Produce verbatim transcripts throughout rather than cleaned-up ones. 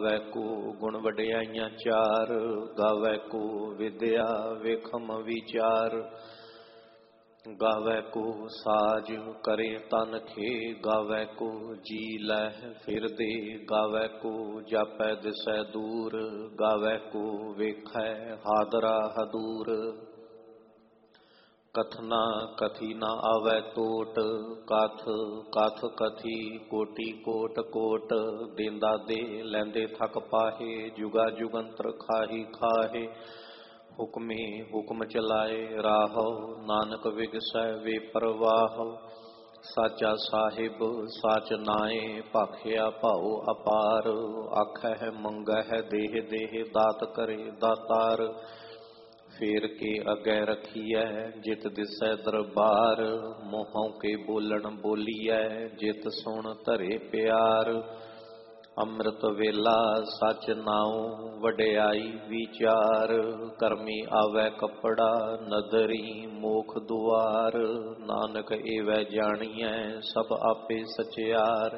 ਗਾਵੈ ਕੋ ਗੁਣ ਵਡਿਆਈਆਂ ਚਾਰ, ਗਾਵੈ ਕੋ ਵਿਦਿਆ ਵੇਖਮ ਵਿਚਾਰ। ਗਾਵੈ ਕੋ ਸਾਜ ਕਰੇ ਤਨ ਖੇ, ਗਾਵੈ ਕੋ ਜੀ ਲਹਿ ਫਿਰਦੇ। ਗਾਵੈ ਕੋ ਜਾਪੈ ਦਿਸੈ ਦੂਰ, ਗਾਵੈ ਕੋ ਵੇਖੈ ਹਾਦਰਾ ਹਦੂਰ। ਕਥਨਾ ਕਥੀ ਨਾ ਆਵੈ ਟੋਟ, ਕਥ ਕਥ ਕਥੀ ਕੋਟੀ ਕੋਟ ਕੋਟ। ਦੇਂਦਾ ਦੇ ਲੈਂਦੇ ਥਕ ਪਾਹੇ, ਜੁਗਾ ਜੁਗੰਤਰ ਖਾਹੀ ਖਾਹੇ। ਹੁਕਮੇ ਹੁਕਮ ਚਲਾਏ ਰਾਹੋ, ਨਾਨਕ ਵਿਗਸੈ ਵੇ ਪ੍ਰਵਾਹੋ। ਸਾਚਾ ਸਾਹਿਬ ਸਾਚ ਨਾਏ, ਭਾਖਿਆ ਭਾਉ ਅਪਾਰ। ਆਖੈ ਮੰਗਹਿ ਦੇਹ ਦੇਹ, ਦਾਤ ਕਰੇ ਦਾਤਾਰ। ਫੇਰ ਕੇ ਅਗੈ ਰਖੀਐ, ਜਿਤ ਦਿਸੈ ਦਰਬਾਰ। ਮੂੰਹੋਂ ਕੇ ਬੋਲਣ ਬੋਲੀਐ, ਜਿਤ ਸੁਣ ਧਰੇ ਪਿਆਰ। ਅੰਮ੍ਰਿਤ ਵੇਲਾ ਸਚ ਨਾਉ, ਵਡਿਆਈ ਵਿਚਾਰ। ਕਰਮੀ ਆਵੈ ਕੱਪੜਾ, ਨਦਰੀ ਮੋਖ ਦੁਆਰ। ਨਾਨਕ ਏਵੈ ਜਾਣੀਐ, ਸਭ ਆਪੇ ਸਚਿਆਰ।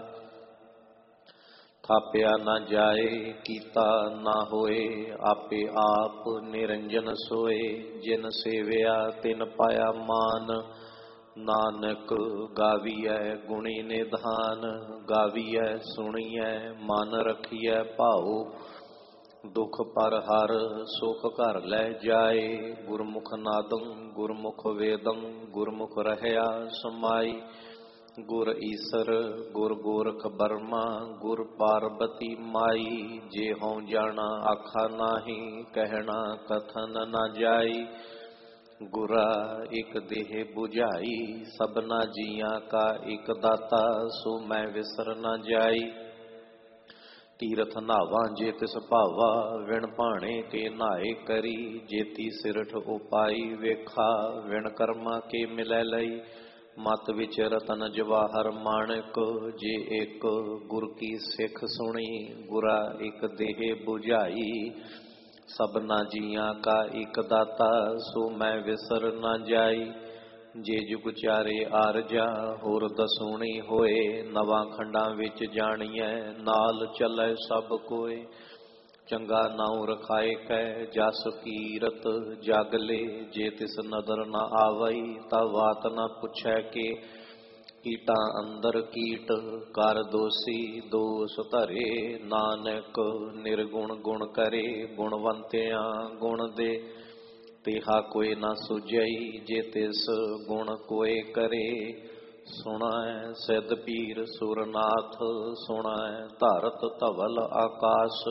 ਥਾਪਿਆ ਨਾ ਜਾਏ, ਕੀਤਾ ਨਾ ਹੋਏ, ਆਪੇ ਆਪ ਨਿਰੰਜਨ ਸੋਏ। ਜਿਨ ਸੇਵਿਆ ਤਿਨ ਪਾਇਆ ਮਾਨ, ਨਾਨਕ ਗਾਵੀਐ ਗੁਣੀ ਨਿਧਾਨ। ਗਾਵੀਐ ਸੁਣੀਐ ਮਨ ਰਖੀਐ ਭਾਉ, ਦੁਖ ਪਰ ਹਰ ਸੁਖ ਘਰ ਲੈ ਜਾਏ। ਗੁਰਮੁਖ ਨਾਦੰ ਗੁਰਮੁਖ ਵੇਦੰ, ਗੁਰਮੁਖ ਰਹਿਆ ਸਮਾਈ। ਗੁਰ ਈਸਰ ਗੁਰ ਗੋਰਖ ਬਰਮਾ, ਗੁਰ ਪਾਰਬਤੀ ਮਾਈ। ਜੇ ਹਉ ਜਾਣਾ ਆਖਾ ਨਾਹੀ, ਕਹਿਣਾ ਕਥਨ ਨਾ ਜਾਈ। ਗੁਰਾ ਇਕ ਦੇਹ 부ਝਾਈ, ਸਭਨਾ ਜੀਆਂ ਕਾ ਇਕ ਦਾਤਾ। ਸੋ ਮੈਂ ਵਿਸਰ ਨਾ ਜਾਈ। ਤੀਰਥ ਨਾਵਾਂ ਜੇ ਤਿਸ ਭਾਵਾ, ਵਿਣ ਭਾਣੇ ਕੇ ਨਾਏ ਕਰੀ। ਜੇਤੀ ਸਿਰਠ ਉਪਾਈ ਵੇਖਾ, ਵਿਣ ਕਰਮਾ ਕੇ ਮਿਲੈ ਲਈ। ਮਤ ਵਿੱਚ ਰਤਨ ਜਵਾਹਰ ਮਾਣਕ, ਜੇ ਇੱਕ ਗੁਰ ਕੀ ਸਿੱਖ ਸੁਣੀ। ਗੁਰਾ ਇੱਕ ਦੇਹ 부ਝਾਈ, ਸਭਨਾ ਜੀਆਂ ਕਾ ਇੱਕ ਦਾਤਾ। ਸੋ ਮੈਂ ਵਿਸਰ ਨਾ ਜਾਈ। ਜੇ ਜੁਗ ਚਾਰੇ ਆਰਜਾ, ਹੋਰ ਦਸੂਣੀ ਹੋਏ। ਨਵਾਂ ਖੰਡਾਂ ਵਿੱਚ ਜਾਣੀਐ, ਨਾਲ ਚੱਲੈ ਸਭ ਕੋਏ। ਚੰਗਾ ਨਾਉ ਰਖਾਏ ਕੈ, ਜਸ ਕੀਰਤ ਜਗ ਲੇ। ਜੇ ਤਿਸ ਨਦਰ ਨਾ ਆਵਈ, ਤਾ ਵਾਤ ਨਾ ਪੁੱਛੈ ਕੇ। ਕੀਟਾਂ ਅੰਦਰ ਕੀਟ ਕਰ ਦੋਸੀ, ਦੋਸ ਧਰੇ। ਨਾਨਕ ਨਿਰਗੁਣ ਗੁਣ ਕਰੇ, ਗੁਣਵੰਤਿਆਂ ਗੁਣ ਦੇ। ਤੇਹਾ ਕੋਈ ਨਾ ਸੁਝਈ, ਜੇ ਤਿਸ ਗੁਣ ਕੋਏ ਕਰੇ। ਸੁਣੈ ਸਿੱਧ ਪੀਰ ਸੁਰਨਾਥ, ਸੁਣੈ ਧਰਤ ਧਵਲ ਆਕਾਸ਼।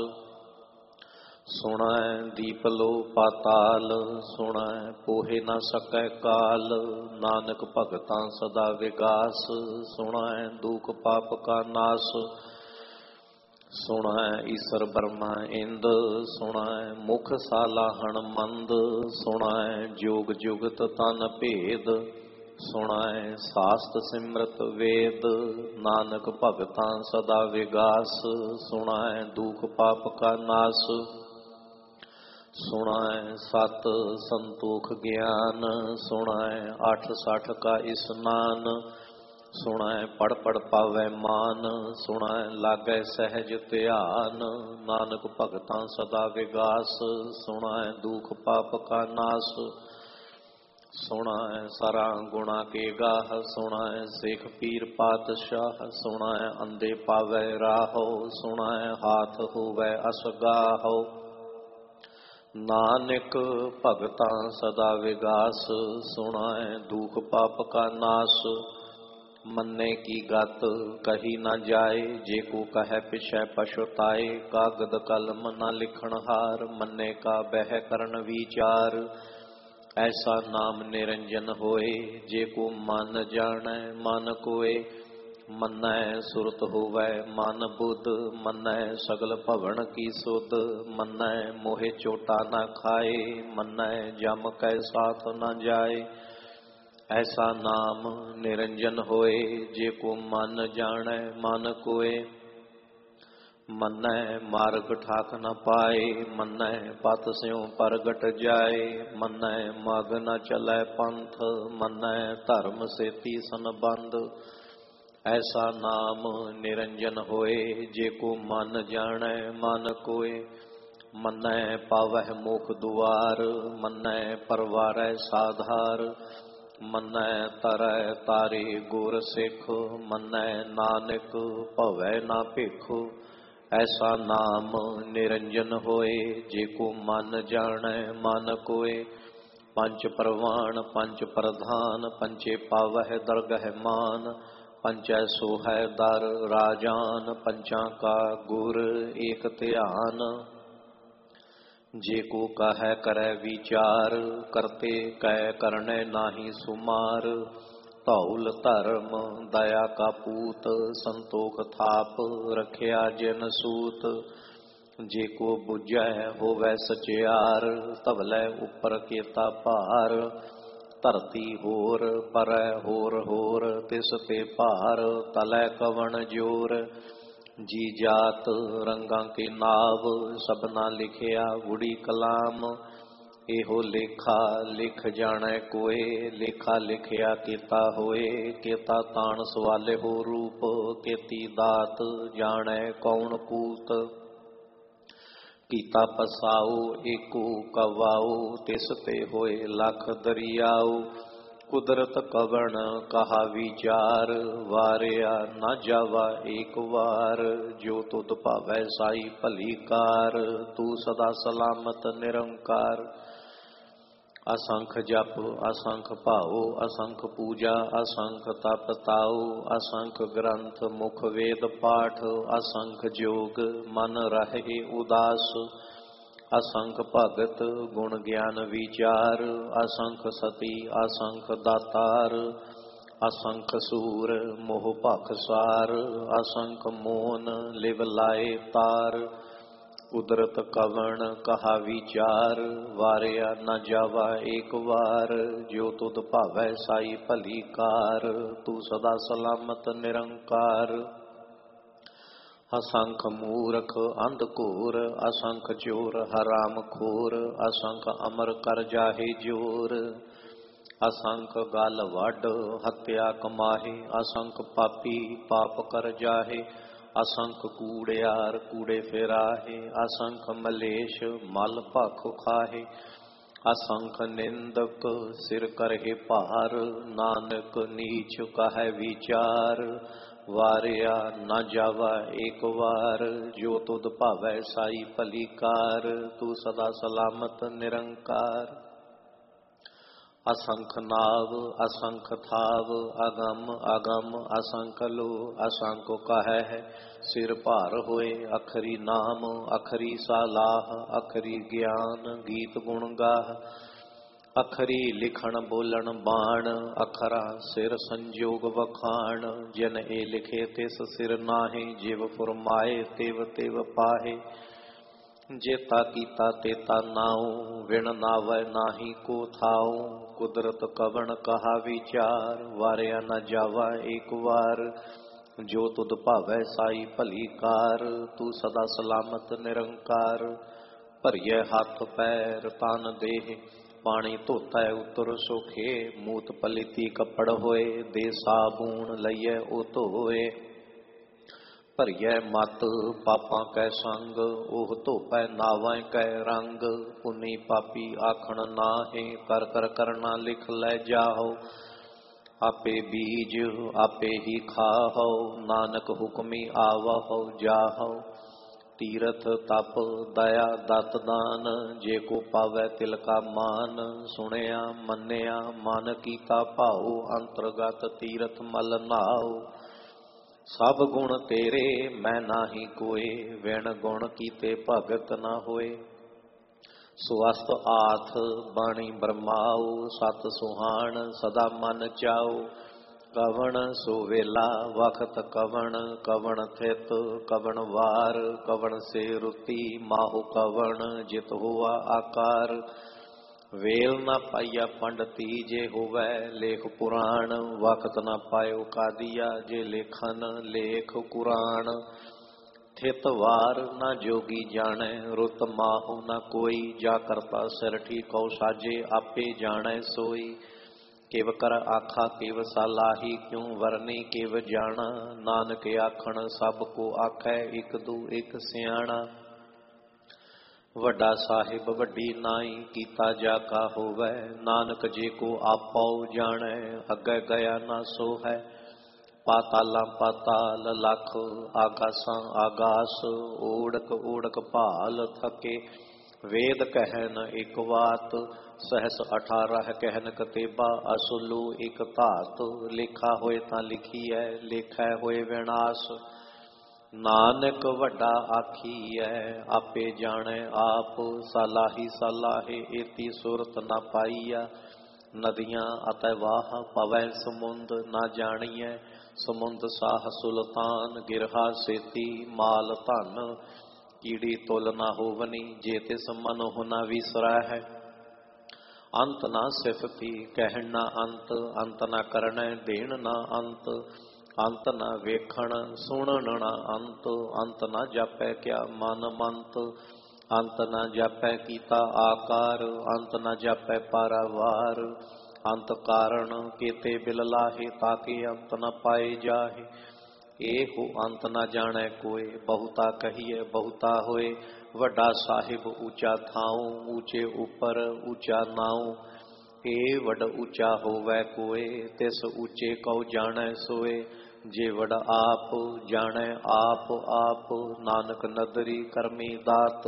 ਸੁਣੈ ਦੀਪ ਲੋ ਪਾਤਾਲ, ਸੁਣੈ ਪੋਹੇ ਨਾ ਸਕੈ ਕਾਲ। ਨਾਨਕ ਭਗਤਾਂ ਸਦਾ ਵਿਗਾਸ, ਸੁਣੈ ਦੂਖ ਪਾਪ ਕਾ ਨਾਸ। ਸੁਣੈ ਈਸਰ ਬਰਮਾ ਇੰਦ, ਸੁਣੈ ਮੁਖ ਸਾਲਾਹਣ ਮੰਦ। ਸੁਣੈ ਜੋਗ ਜੁਗਤ ਤਨ ਭੇਦ, ਸੁਣੈ ਸਾਸਤ ਸਿਮਰਤ ਵੇਦ। ਨਾਨਕ ਭਗਤਾਂ ਸਦਾ ਵਿਗਾਸ, ਸੁਣੈ ਦੂਖ ਪਾਪ ਕਾ ਨਾਸ। ਸੁਣੈ ਸਤ ਸੰਤੋਖ ਗਿਆਨ, ਸੁਣੈ ਅੱਠ ਸਠ ਕਾ ਇਸਨਾਨ। ਸੁਣੈ ਪੜ ਪੜ ਪਾਵੈ ਮਾਨ, ਸੁਣੈ ਲਾਗੈ ਸਹਿਜ ਧਿਆਨ। ਨਾਨਕ ਭਗਤਾਂ ਸਦਾ ਵਿਗਾਸ, ਸੁਣੈ ਦੂਖ ਪਾਪ ਕਾ ਨਾਸ। ਸੁਣੈ ਸਾਰਾ ਗੁਣਾ ਕੇ ਗਾਹ, ਸੁਣੈ ਸਿੱਖ ਪੀਰ ਪਾਤਸ਼ਾਹ। ਸੁਣੈ ਅੰਧੇ ਪਾਵੈ ਰਾਹੋ, ਸੁਣੈ ਹਾਥ ਹੋਵੈ ਅਸਗਾਹੋ। ਨਾਨਕ ਭਗਤਾਂ ਸਦਾ ਵਿਗਾਸ, ਸੁਣੈ ਦੂਖ ਪਾਪ ਕਾ ਨਾਸ। ਮੰਨੇ ਕੀ ਗਤ ਕਹੀ ਨਾ ਜਾਏ, ਜੇ ਕੋ ਕਹੈ ਪਿਛੈ ਪਛੁਤਾਏ। ਕਾਗਦ ਕਲਮ ਨਾ ਲਿਖਣ ਹਾਰ, ਮੰਨੇ ਕਾ ਬਹਿ ਕਰਨ ਵਿਚਾਰ। ਐਸਾ ਨਾਮ ਨਿਰੰਜਨ ਹੋਏ, ਜੇ ਕੋ ਮਨ ਜਾਣੈ ਮਨ ਕੋਏ। ਮੰਨੈ ਸੁਰਤ ਹੋਵੈ ਮਨ ਬੁੱਧ, ਮੰਨੈ ਸਗਲ ਭਵਨ ਕੀ ਸੁਧ। ਮੰਨੈ ਮੋਹਿ ਚੋਟਾ ਨਾ ਖਾਏ, ਮੰਨੈ ਜਮ ਕੈ ਸਾਥ ਨਾ ਜਾਏ। ਐਸਾ ਨਾਮ ਨਿਰੰਜਨ ਹੋਏ, ਜੇ ਕੋ ਮਨ ਜਾਣੈ ਮਨ ਕੋਏ। ਮੰਨੈ ਮਾਰਗ ਠਾਕ ਨ ਪਾਏ, ਮੰਨੈ ਪਤ ਸਿਉ ਪ੍ਰਗਟ ਜਾਏ। ਮੰਨੈ ਮਗ ਨ ਚਲੈ ਪੰਥ, ਮੰਨੈ ਧਰਮ ਸੇਤੀ ਸੰਬੰਧ। ऐसा नाम निरंजन होए, जे को मन जाने मन कोय। मनै पावह मुख दुआर, मनै परवारै साधार। मनै तरੈ तारे गुर सिख, मनै नानक भवै ना भिख। ऐसा नाम निरंजन होए, जे को मन जाने मन कोय। पंच परवान पंच प्रधान, पंचे पावह दरगह मान। पंचै सोहै दर राजान, पंचां का गुर एक ध्यान। जे को कहै करै विचार, करते कै करनै नाहि सुमार। धौल धर्म दया का पूत, संतोख थाप रखिया जिन सूत। जे को बुझै होवै सचियार, तबलै उपर केता भार। धरती होर परै होर होर, तिस ते भार तलै कवन जोर। जी जात रंगां के नाव, सबना लिखिया उड़ी कलाम। एहो लेखा लिख जानै कोय, लेखा लिखिया केता होए। केता ताण सवाले हो रूप, केती दात जानै कौन कूत। कीता पसाओ एको कवाओ, तिस ते होए लख दरियाओ। कुदरत कवण कहा विचार, वारिया न जावा एक वार। जो तुध भावै साई भली कार, तू सदा सलामत निरंकार। असंख जप असंख भाओ, असंख पूजा असंख तप ताओ। असंख ग्रंथ मुख वेद पाठ, असंख जोग मन रहे उदास। असंख भगत गुण ज्ञान विचार, असंख सती असंख दातार। असंख सूर मोह भख सार, असंख मोन लिव लाए तार। कुदरत कवण कहा विचार, वारिया न जावा एक वार। जो तुध भावै साई भली कार, तू सदा सलामत निरंकार। असंख मूरख अंध घोर, असंख चोर हराम खोर। असंख अमर कर जाहे जोर, असंख गल वड हत्या कमाहे। असंख पापी पाप कर जाहे, असंख कूड़ियार कूड़े फिराहे। असंख मलेश मल भख खाहे, असंख निंदक सिर करहे भार। नानक नीच कहै विचार, वारिया न जावा एक वार। जो तुध भावै साई भली कार, तू सदा सलामत निरंकार। असंख नाव असंख थाव, अगम अगम असंख लो। असंख कहै है सिर भार होए, अखरी नाम अखरी सालाह। अखरी ज्ञान गीत गुण गाह, अखरी लिखण बोलन बाण। अखरा सिर संजोग वखाण, जिन ए लिखे तिस सिर नाहे। जिव फुरमाए तिव तिव पाहे, जेता कीता तेता नाऊ। विण नावै नाही को थाऊ, कुदरत कवण कहा विचार। वारिया न जावा एक वार, जो तुध भावै साई भली कार। तू सदा सलामत निरंकार। भरिए हथ पैर तन देह, पानी धोतै उतर सोखे। मूत पलीती कपड़ होए, दे साबून लईए ओ धोए। भरिए मत पापां कै संग, ओह धोपै नावां कै रंग। पुनी पापी आखण नाहे, कर कर करना लिख लै जाहो। आपे बीज आपे ही खाहो, नानक हुक्मी आवहो जाहो। तीरथ तप दया दत दान, जे को पावै तिल का मान। सुनिया मन्निया मन कीता भाओ, अंतरगत तीरथ मल नाओ। सब गुण तेरे मैं नाही कोय, विण गुण कीते भगत न होए। स्वस्थ आथ बाणी ब्रह्माओ, सत सुहान सदा मन चाओ। कवण सो वेला वखत कवण, कवण थित कवण वार। कवण से रुति माहु कवण, जित हुआ आकार। वेल न पाइया पंडती, जे होवै लेख पुराण। वक्त न पायो कादिया, जे लेखन लेख कुरान। थित वार न जोगी जानै, रुत माहु न कोई। जा करता सिर ठीकौ साजे, आपे जानै सोई। ਕਿਵ ਕਰ ਆਖਾ ਕਿਵ ਸਾਲਾਹੀ ਕਿਉ ਵਰਨੀ ਕਿਵ ਜਾਣਾ। ਨਾਨਕ ਆਖਣ ਸਭ ਕੋ ਆਖੈ ਇਕ ਦੂ ਇਕ ਸਿਆਣਾ। ਵੱਡਾ ਸਾਹਿਬ ਵੱਡੀ ਨਾਈ ਕੀਤਾ ਜਾ ਕਾ ਹੋਵੈ। ਨਾਨਕ ਜੇ ਕੋ ਆਪਉ ਜਾਣੈ ਅੱਗੇ ਗਿਆ ਨਾ ਸੋ ਹੈ। ਪਾਤਾਲਾਂ ਪਾਤਾਲ ਲੱਖ ਆਗਾਸਾਂ ਆਗਾਸ ਓੜਕ ਓੜਕ ਭਾਲ ਥਕੇ। ਵੇਦ ਕਹਿਨ ਇੱਕ ਬਾਤ ਸਹਸ ਅਠਾਰਹ ਕਹਿਨ ਕਤੇਬਾ। ਅਸੁਲੂ ਇੱਕ ਧਾਤ ਲਿਖਾ ਹੋਏ ਤਾਂ ਲਿਖੀਐ ਲੇਖੈ ਹੋਏ ਵਿਨਾਸ਼। ਨਾਨਕ ਵੱਡਾ ਆਖੀਐ ਆਪੇ ਜਾਣੈ ਆਪ। ਸਾਲਾਹੀ ਸਾਲਾਹੇ ਏਤੀ ਸੁਰਤ ਨਾ ਪਾਈਆ। ਨਦੀਆਂ ਅਤੇ ਵਾਹ ਪਵੈ ਸਮੁੰਦ ਨਾ ਜਾਣੀਐ। ਸਮੁੰਦ ਸਾਹ ਸੁਲਤਾਨ ਗਿਰਹਾ ਸੇਤੀ ਮਾਲ ਧਨ। ਕੀੜੀ ਤੁਲ ਨਾ ਹੋਵਨੀ ਜੇ ਤਿਸ ਮਨ ਹੁਨਾ ਵਿਸਰੈ ਹੈ। ਅੰਤ ਨਾ ਸਿਫਤੀ ਕਹਿਣ ਨਾ ਅੰਤ। ਅੰਤ ਨਾ ਕਰਨੈ ਦੇਣ ਨਾ ਅੰਤ। ਅੰਤ ਨਾ ਵੇਖਣ ਸੁਣਨ ਨਾ ਅੰਤ। ਅੰਤ ਨਾ ਜਾਪੈ ਕਿਆ ਮਨ ਮੰਤ। ਅੰਤ ਨਾ ਜਾਪੈ ਕੀਤਾ ਆਕਾਰ। ਅੰਤ ਨਾ ਜਾਪੈ ਪਾਰਾਵਾਰ। ਅੰਤ ਕਾਰਨ ਕੀਤੇ ਬਿਲ ਲਾਹੇ ਤਾਕੇ ਅੰਤ ਨ ਪਾਏ ਜਾਹੇ। ਇਹੋ ਅੰਤ ਨਾ ਜਾਣੈ ਕੋਇ ਬਹੁਤਾ ਕਹੀਏ ਬਹੁਤਾ ਹੋਏ। ਵੱਡਾ ਸਾਹਿਬ ਉੱਚਾ ਥਾਉ ਉੱਚੇ ਉੱਪਰ ਉੱਚਾ ਨਾਉ। ਇਹ ਵੱਡ ਉੱਚਾ ਹੋਵੈ ਕੋਇ ਤਿਸ ਉੱਚੇ ਕਉ ਜਾਣੈ ਸੋਏ। ਜੇ ਵੱਡ ਆਪ ਜਾਣੈ ਆਪ ਆਪ ਨਾਨਕ ਨਦਰੀ ਕਰਮੀ ਦਾਤ।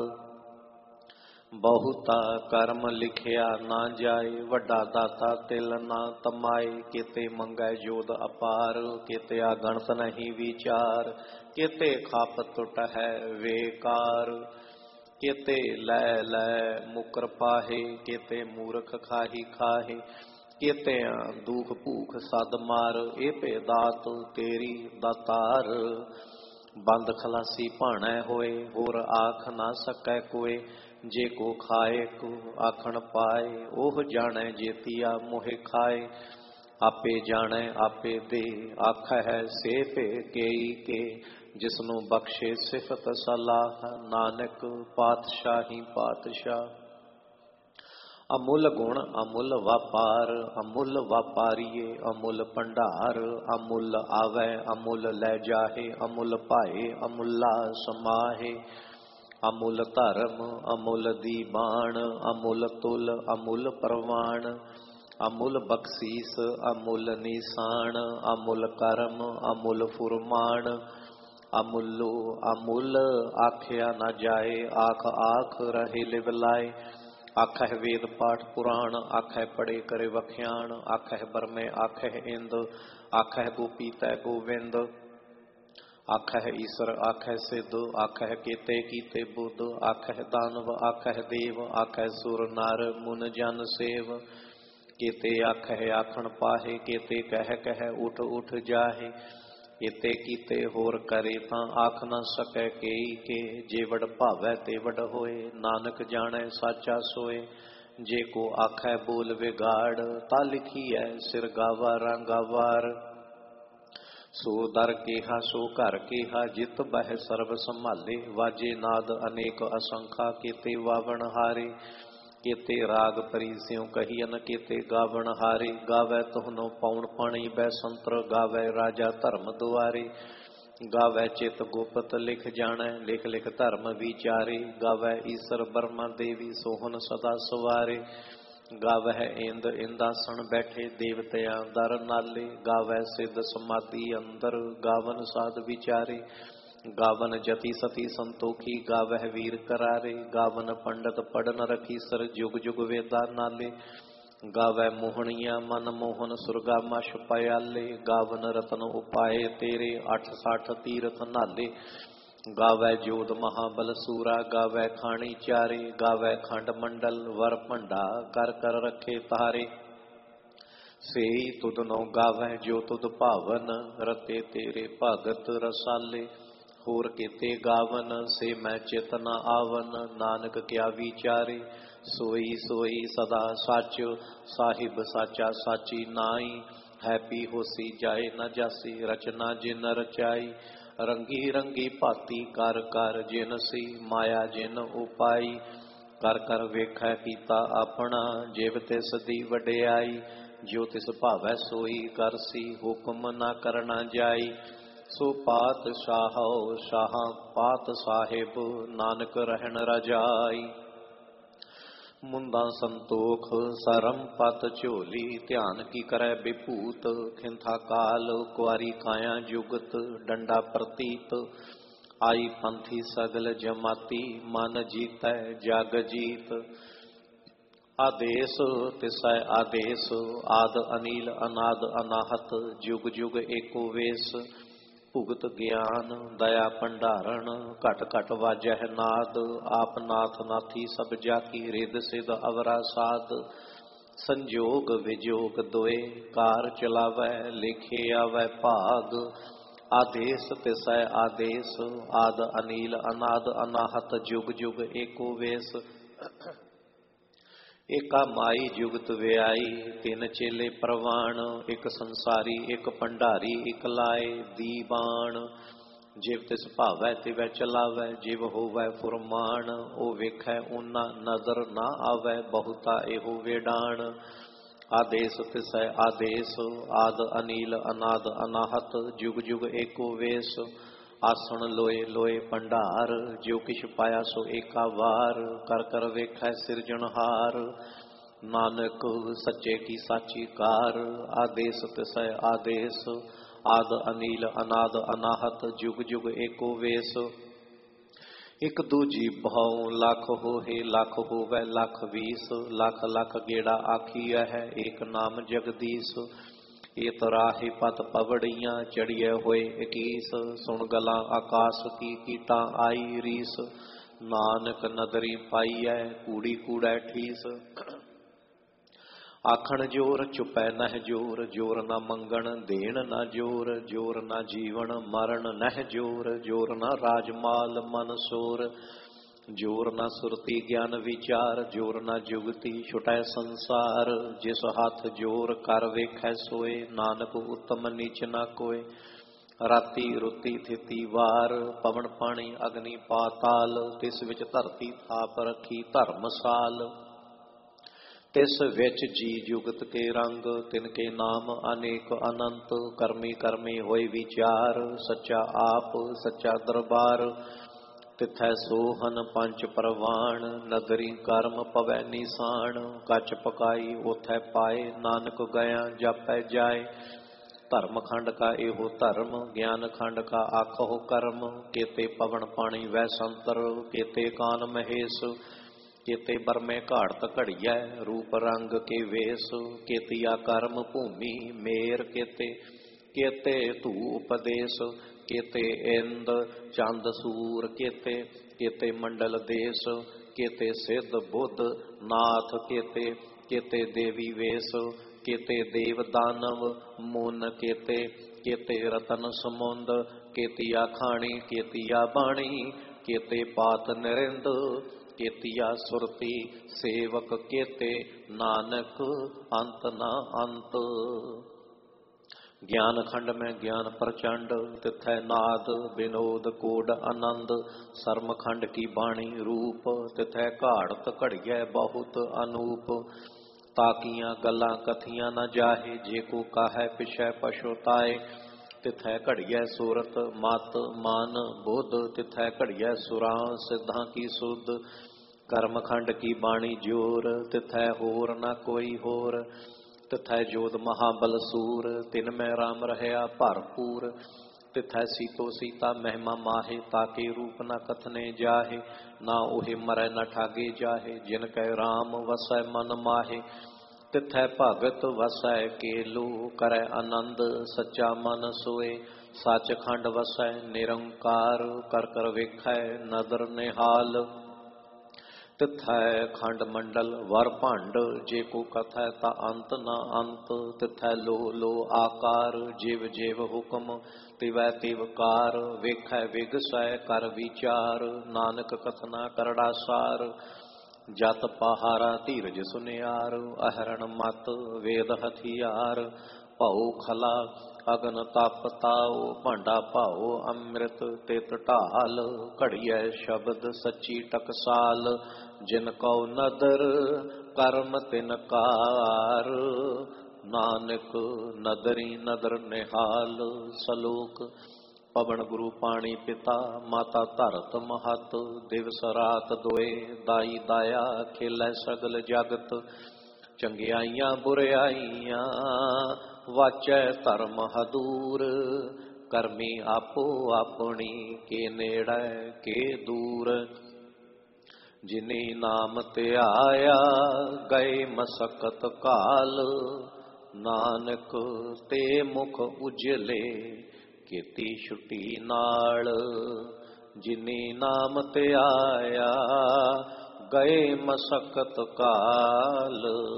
ਬਹੁਤਾ ਕਰਮ ਲਿਖਿਆ ਨਾ ਜਾਏ ਵੱਡਾ ਦਾਤਾ ਤਿਲ ਨਾ ਤਮਾਏ। ਕਿਤੇ ਮੰਗੈ ਜੋਦ ਅਪਾਰ ਕਿਤੇ ਅਗਣਤ ਨਹੀਂ ਵਿਚਾਰ। ਕਿਤੇ ਖਪ ਟੁੱਟ ਹੈ ਵੇਕਾਰ ਕਿਤੇ ਲੈ ਲੈ ਮੁਕਰ ਪਾਹੇ। ਕਿਤੇ ਮੂਰਖ ਖਾਹੀ ਖਾਹੇ ਕਿਤੇ ਦੁਖ ਭੂਖ ਸਦ ਮਾਰ। ਇਹ ਭੇ ਦਾਤ ਤੇਰੀ ਦਾਤਾਰ। ਬੰਦ ਖਲਾਸੀ ਭਾਣੈ ਹੋਏ ਹੋਰ ਆਖ ਨਾ ਸਕੈ ਕੋਏ। ਜੇ ਕੋ ਖਾਏ ਕੋ ਆਖਣ ਪਾਏ ਉਹ ਜਾਣੈ ਜੇਤੀਆ ਮੋਹਿ ਖਾਏ। ਆਪੇ ਜਾਣੈ ਆਪੇ ਦੇ ਆਖੈ ਹੈ ਸੇ ਭੇ ਕੇਈ ਕੇ। ਜਿਸਨੂੰ ਬਖਸ਼ੇ ਸਿਫਤ ਸਲਾਹ ਨਾਨਕ ਪਾਤਸ਼ਾਹੀ ਪਾਤਸ਼ਾਹ। ਅਮੁੱਲ ਗੁਣ ਅਮੁੱਲ ਵਾਪਾਰ ਅਮੁੱਲ ਵਾਪਾਰੀਏ ਅਮੁੱਲ ਭੰਡਾਰ। ਅਮੁੱਲ ਆਵੈ ਅਮੁੱਲ ਲੈ ਜਾਹੇ ਅਮੁੱਲ ਭਾਏ ਅਮੁੱਲਾ ਸਮਾਹੇ। ਅਮੁੱਲ ਧਰਮ ਅਮੁੱਲ ਦੀਬਾਨ ਅਮੁੱਲ ਤੁਲ ਅਮੁੱਲ ਪ੍ਰਵਾਨ। ਅਮੁੱਲ ਬਖਸ਼ੀਸ ਅਮੁੱਲ ਨਿਸ਼ਾਨ ਅਮੁੱਲ ਕਰਮ ਅਮੁੱਲ ਫੁਰਮਾਨ। ਅਮੁੱਲੋ ਅਮੁੱਲ ਆਖਿਆ ਨਾ ਜਾਏ ਆਖ ਆਖ ਰਹੇ ਲਿਵ ਲਾਏ। ਆਖਹਿ ਵੇਦ ਪਾਠ ਪੁਰਾਣ ਆਖਹਿ ਪੜੇ ਕਰੇ ਵਖਿਆਣ। ਆਖਹਿ ਬਰਮੇ ਆਖਹਿ ਇੰਦ ਆਖਹਿ ਗੋਪੀ ਤੈ ਗੋਵਿੰਦ। ਆਖਹਿ ਈਸਰ ਆਖਹਿ ਸਿੱਧ ਆਖਹਿ ਕੀਤੇ ਕੀਤੇ ਬੁੱਧ। ਆਖਹਿ ਦਾਨਵ ਆਖਹਿ ਦੇਵ ਆਖਹਿ ਸੁਰ ਨਰ ਮੁਨ ਜਨ ਸੇਵ। ਕੀਤੇ ਆਖਹਿ ਆਖਣ ਪਾਹੇ ਕੀਤੇ ਕਹਿ ਕਹਿ ਉਠ ਉਠ ਜਾਹੇ। ਕੀਤੇ ਕੀਤੇ ਹੋਰ ਕਰੇ ਤਾਂ ਆਖ ਨਾ ਸਕੈ ਕੇਈ ਕੇ। ਜੇ ਵਡ ਭਾਵੈ ਤੇ ਵਡ ਹੋਏ ਨਾਨਕ ਜਾਣੈ ਸਾਚਾ ਸੋਏ। ਜੇ ਕੋ ਆਖੈ ਬੋਲ ਵਿਗਾੜ ਤਾਂ ਲਿਖੀਐ ਸਿਰ ਗਾਵਾ ਰਾਂਗਾਵਾਰ। ਸੋ ਦਰ ਕੇਹਾ ਸੋ ਘਰ ਕੇਹਾ ਜਿਤ ਬਹਿ ਸਰਬ ਸੰਭਾਲੇ। ਵਾਜੇ ਨਾਦ ਅਨੇਕ ਅਸੰਖਾ ਕੀਤੇ ਵਾਵਣ ਹਾਰੇ। ਕੀਤੇ ਰਾਗ ਪਰੀ ਸਿਉ ਕਹੀਅਨ ਕੀਤੇ ਗਾਵਣ ਹਾਰੇ। ਗਾਵੈ ਤੁਹਨੋ ਪਉਣ ਪਾਣੀ ਬੈ ਸੰਤਰ ਗਾਵੈ ਰਾਜਾ ਧਰਮ ਦੁਆਰੇ। ਗਾਵੈ ਚਿਤ ਗੁਪਤ ਲਿਖ ਜਾਣੈ ਲਿਖ ਲਿਖ ਧਰਮ ਵਿਚਾਰੇ। ਗਾਵੈ ਈਸਰ ਬਰਮਾ ਦੇਵੀ ਸੋਹਨ ਸਦਾ ਸਵਾਰੇ। ਗਾਵਹਿ ਇੰਦ ਇੰਦਾਸਣ ਬੈਠੇ ਦੇਵਤਿਆਂ ਦਰ ਨਾਲੇ। ਗਾਵੈ ਸਿੱਧ ਸਮਾਧੀ ਅੰਦਰ ਗਾਵਨ ਸਾਧ ਵਿਚਾਰੇ। ਗਾਵਨ ਜਤੀ ਸਤੀ ਸੰਤੋਖੀ ਗਾਵਹਿ ਵੀਰ ਕਰਾਰੇ। ਗਾਵਨ ਪੰਡਤ ਪੜਨ ਰਖੀ ਸਰ ਜੁਗ ਜੁਗ ਵੇਦਾ ਨਾਲੇ। ਗਾਵੈ ਮੋਹਣੀਆਂ ਮਨ ਮੋਹਨ ਸੁਰਗਾ ਮਛ ਪਿਆਲੇ। ਗਾਵਨ ਰਤਨ ਉਪਾਏ ਤੇਰੇ ਅੱਠ ਸੱਠ ਤੀਰਥ ਨਾਲੇ। ਗਾਵੈ ਜੋਧ ਮਹਾਬਲ ਸੂਰਾ ਗਾਵੈ ਖਾਣੀ ਚਾਰੇ। ਗਾਵੈ ਖੰਡ ਮੰਡਲ ਵਰ ਭੰਡਾ ਕਰ ਕਰ ਰੱਖੇ ਤਾਰੇ। ਸੇਈ ਤੁਧ ਨੋ ਗਾਵੈ ਜੋ ਤੁਧ ਭਾਵਨ ਰਤੇ ਤੇਰੇ ਭਗਤ ਰਸਾਲੇ। ਹੋਰ ਕੀਤੇ ਗਾਵਨ ਸੇ ਮੈਂ ਚਿਤ ਨ ਆਵਨ ਨਾਨਕ ਕਿਆ ਵਿਚਾਰੇ। ਸੋਈ ਸੋਈ ਸਦਾ ਸੱਚ ਸਾਹਿਬ ਸਾਚਾ ਸਾਚੀ ਨਾਈ। ਹੈ ਪੀ ਹੋਸੀ ਜਾਏ ਨ ਜਾਸੀ ਰਚਨਾ ਜਿਨ ਰਚਾਈ। ਰੰਗੀ ਰੰਗੀ ਭਾਤੀ ਕਰ ਕਰ ਜਿਨ ਸੀ ਮਾਇਆ ਜਿਨ ਉਪਾਈ। ਕਰ ਕਰ ਵੇਖੈ ਕੀਤਾ ਆਪਣਾ ਜਿਵ ਤਿਸ ਦੀ ਵਡਿਆਈ। जो तिस भावै सोई करसी, हुक्म न करना जाई। सो पात शाहो शाह पात साहिब, नानक रहन रजाई। मुंदा संतोख सरम पत झोली, ध्यान की करे विभूत। खिंथा काल कुआरी काया जुगत, डंडा प्रतीत। आई पंथी सगल जमाती, मन जीतै जग जीत। आदेश तिसै आदेश, आद अनील अनाद अनाहत। जुग जुग एको वेश, भुगत ज्ञान दया भंडारण। घट घट वाजह नाद, आप नाथ नाथी सब जाकी। रिद सिद अवरा साध, संजोग विजोग दोए। कार चलावै लेखे आवै भाग। आदेश तिसै आदेश, आद अनील अनाद अनाहत। जुग जुग एको वेश, एका माई जुगत व्याई। तिन चेले प्रवाण, एक संसारी एक भंडारी। एक लाए दीवान, जिव तिस भावै तिवै चलावै। जिव होवै फुरमान, ओ वेखै ऊना नजर ना आवै। बहुता एहो वेडान। आदेश तिसै आदेश, आद अनील अनाद अनाहत। जुग जुग एको वेश, आसन लोए लोए भंडार। जो किछ पाया सो एका वार, कर कर वेखै सिरजनहार। नानक सच्चे की साची कार, आदेश तिसै आदेश, आद अनील अनाद अनाहत। जुग जुग एको वेश, एक दूजी भाव लख होहे लख होवै लख बीस। लख लख गेड़ा आखिया है, एक नाम जगदीश। ये तराहे पत पवड़ियाँ, चढ़िए होए इकीस। सुन गला आकाश की, कीटा आई रीस। नानक नदरी पाईऐ, कूड़ी कूड़ै ठीस। आखण जोर चुपै नह जोर, जोर न मंगण देण न जोर। जोर न जीवन मरण नह जोर, जोर न राजमाल मन सोर। जोर न सुरती ज्ञान विचार, जोर न जुगती छुटै संसार। जिस हाथ जोर कर वेखै सोए, नानक उत्तम नीच न कोय। राती रुती थिती वार, पवन पानी अग्नि पाताल। तिस विच धरती थाप रखी धर्मसाल। तिस विच जी जुगत के रंग, तिनके नाम अनेक अनंत। करमी करमी होए विचार, सच्चा आप सच्चा दरबार। तिथै सोहन पंच परवान, नदरी कर्म पवै निशान। कच पकाई उथै पाए, नानक गया जापै जाए। धर्म खंड का एहो धर्म, ज्ञान खंड का आखो कर्म। केते पवन पानी वै संतर, केते कान महेश। केते बरमे घाड़त घड़िया, रूप रंग के वेश। केतिया कर्म भूमि मेर, केते केते धू उपदेश। केते इंद चंद सूर, केते केते मंडल देश। केते सिद्ध बुद्ध नाथ, केते केते देवी वेश। केते देव दानव मुन, केते केते रतन समुंद। केतिया खाणी केतिया बाणी, केते पात निरिंद। केतिया सुरती सेवक, केते नानक अंत न अंत। ज्ञान खंड में ज्ञान प्रचंड, तिथै नाद विनोद कोड आनंद। सर्म खंड की बाणी रूप, तिथै घाड़त घड़िया बहुत अनूप। ताकियां गल्लां कथियां न जाहे, जे को काहै पिछै पछुताए। तिथै घड़िया सूरत मत मन बुध, तिथै घड़िया सुरां सिद्धां की सुध। कर्म खंड की बाणी जोर, तिथै होर न कोई होर। तिथै जोध महाबल सूर, तिन में राम रहया भरपूर। तिथै सीतो सीता महिमा माहे, ताके रूप न कथने जाहे। ना ओहे मरै न ठागे जाहे, जिन कै राम वसै मन माहे। तिथै भगत वसै केलो, करै आनंद सच्चा मन सोए। सच खंड वसै निरंकार, कर कर वेखै नदर निहाल। तिथै खंड मंडल वर भंड, जे को कथै ता अंत न अंत। तिथै लो लो आकार, जिव जिव हुक्म तिवै तिव कार। वेखै विगसै कर विचार, नानक कथना करड़ा सार। जत पहारा धीरज सुनियार, अहरण मत वेद हथियार। भौ खला अगन तप ताओ, भांडा भाओ अमृत तित ढाल। घड़िया शब्द सच्ची टकसाल, जिन कौ नदर कर्म तिन कार। नानक नदरी नदर निहाल सलोक। पवन गुरु पाणी पिता माता धरत महत। दिवस रात दोए दाई दाया खेलै सगल जगत। चंगियाइयां बुराइयां वाचै धर्म हदूर। करमी आपो अपनी के नेड़ै के दूर। जिनी नाम त्याया गए मसकत काल। नानक ते मुख उजले खेती छुटी नाल। जिनी नाम त्याया गए मसकत काल।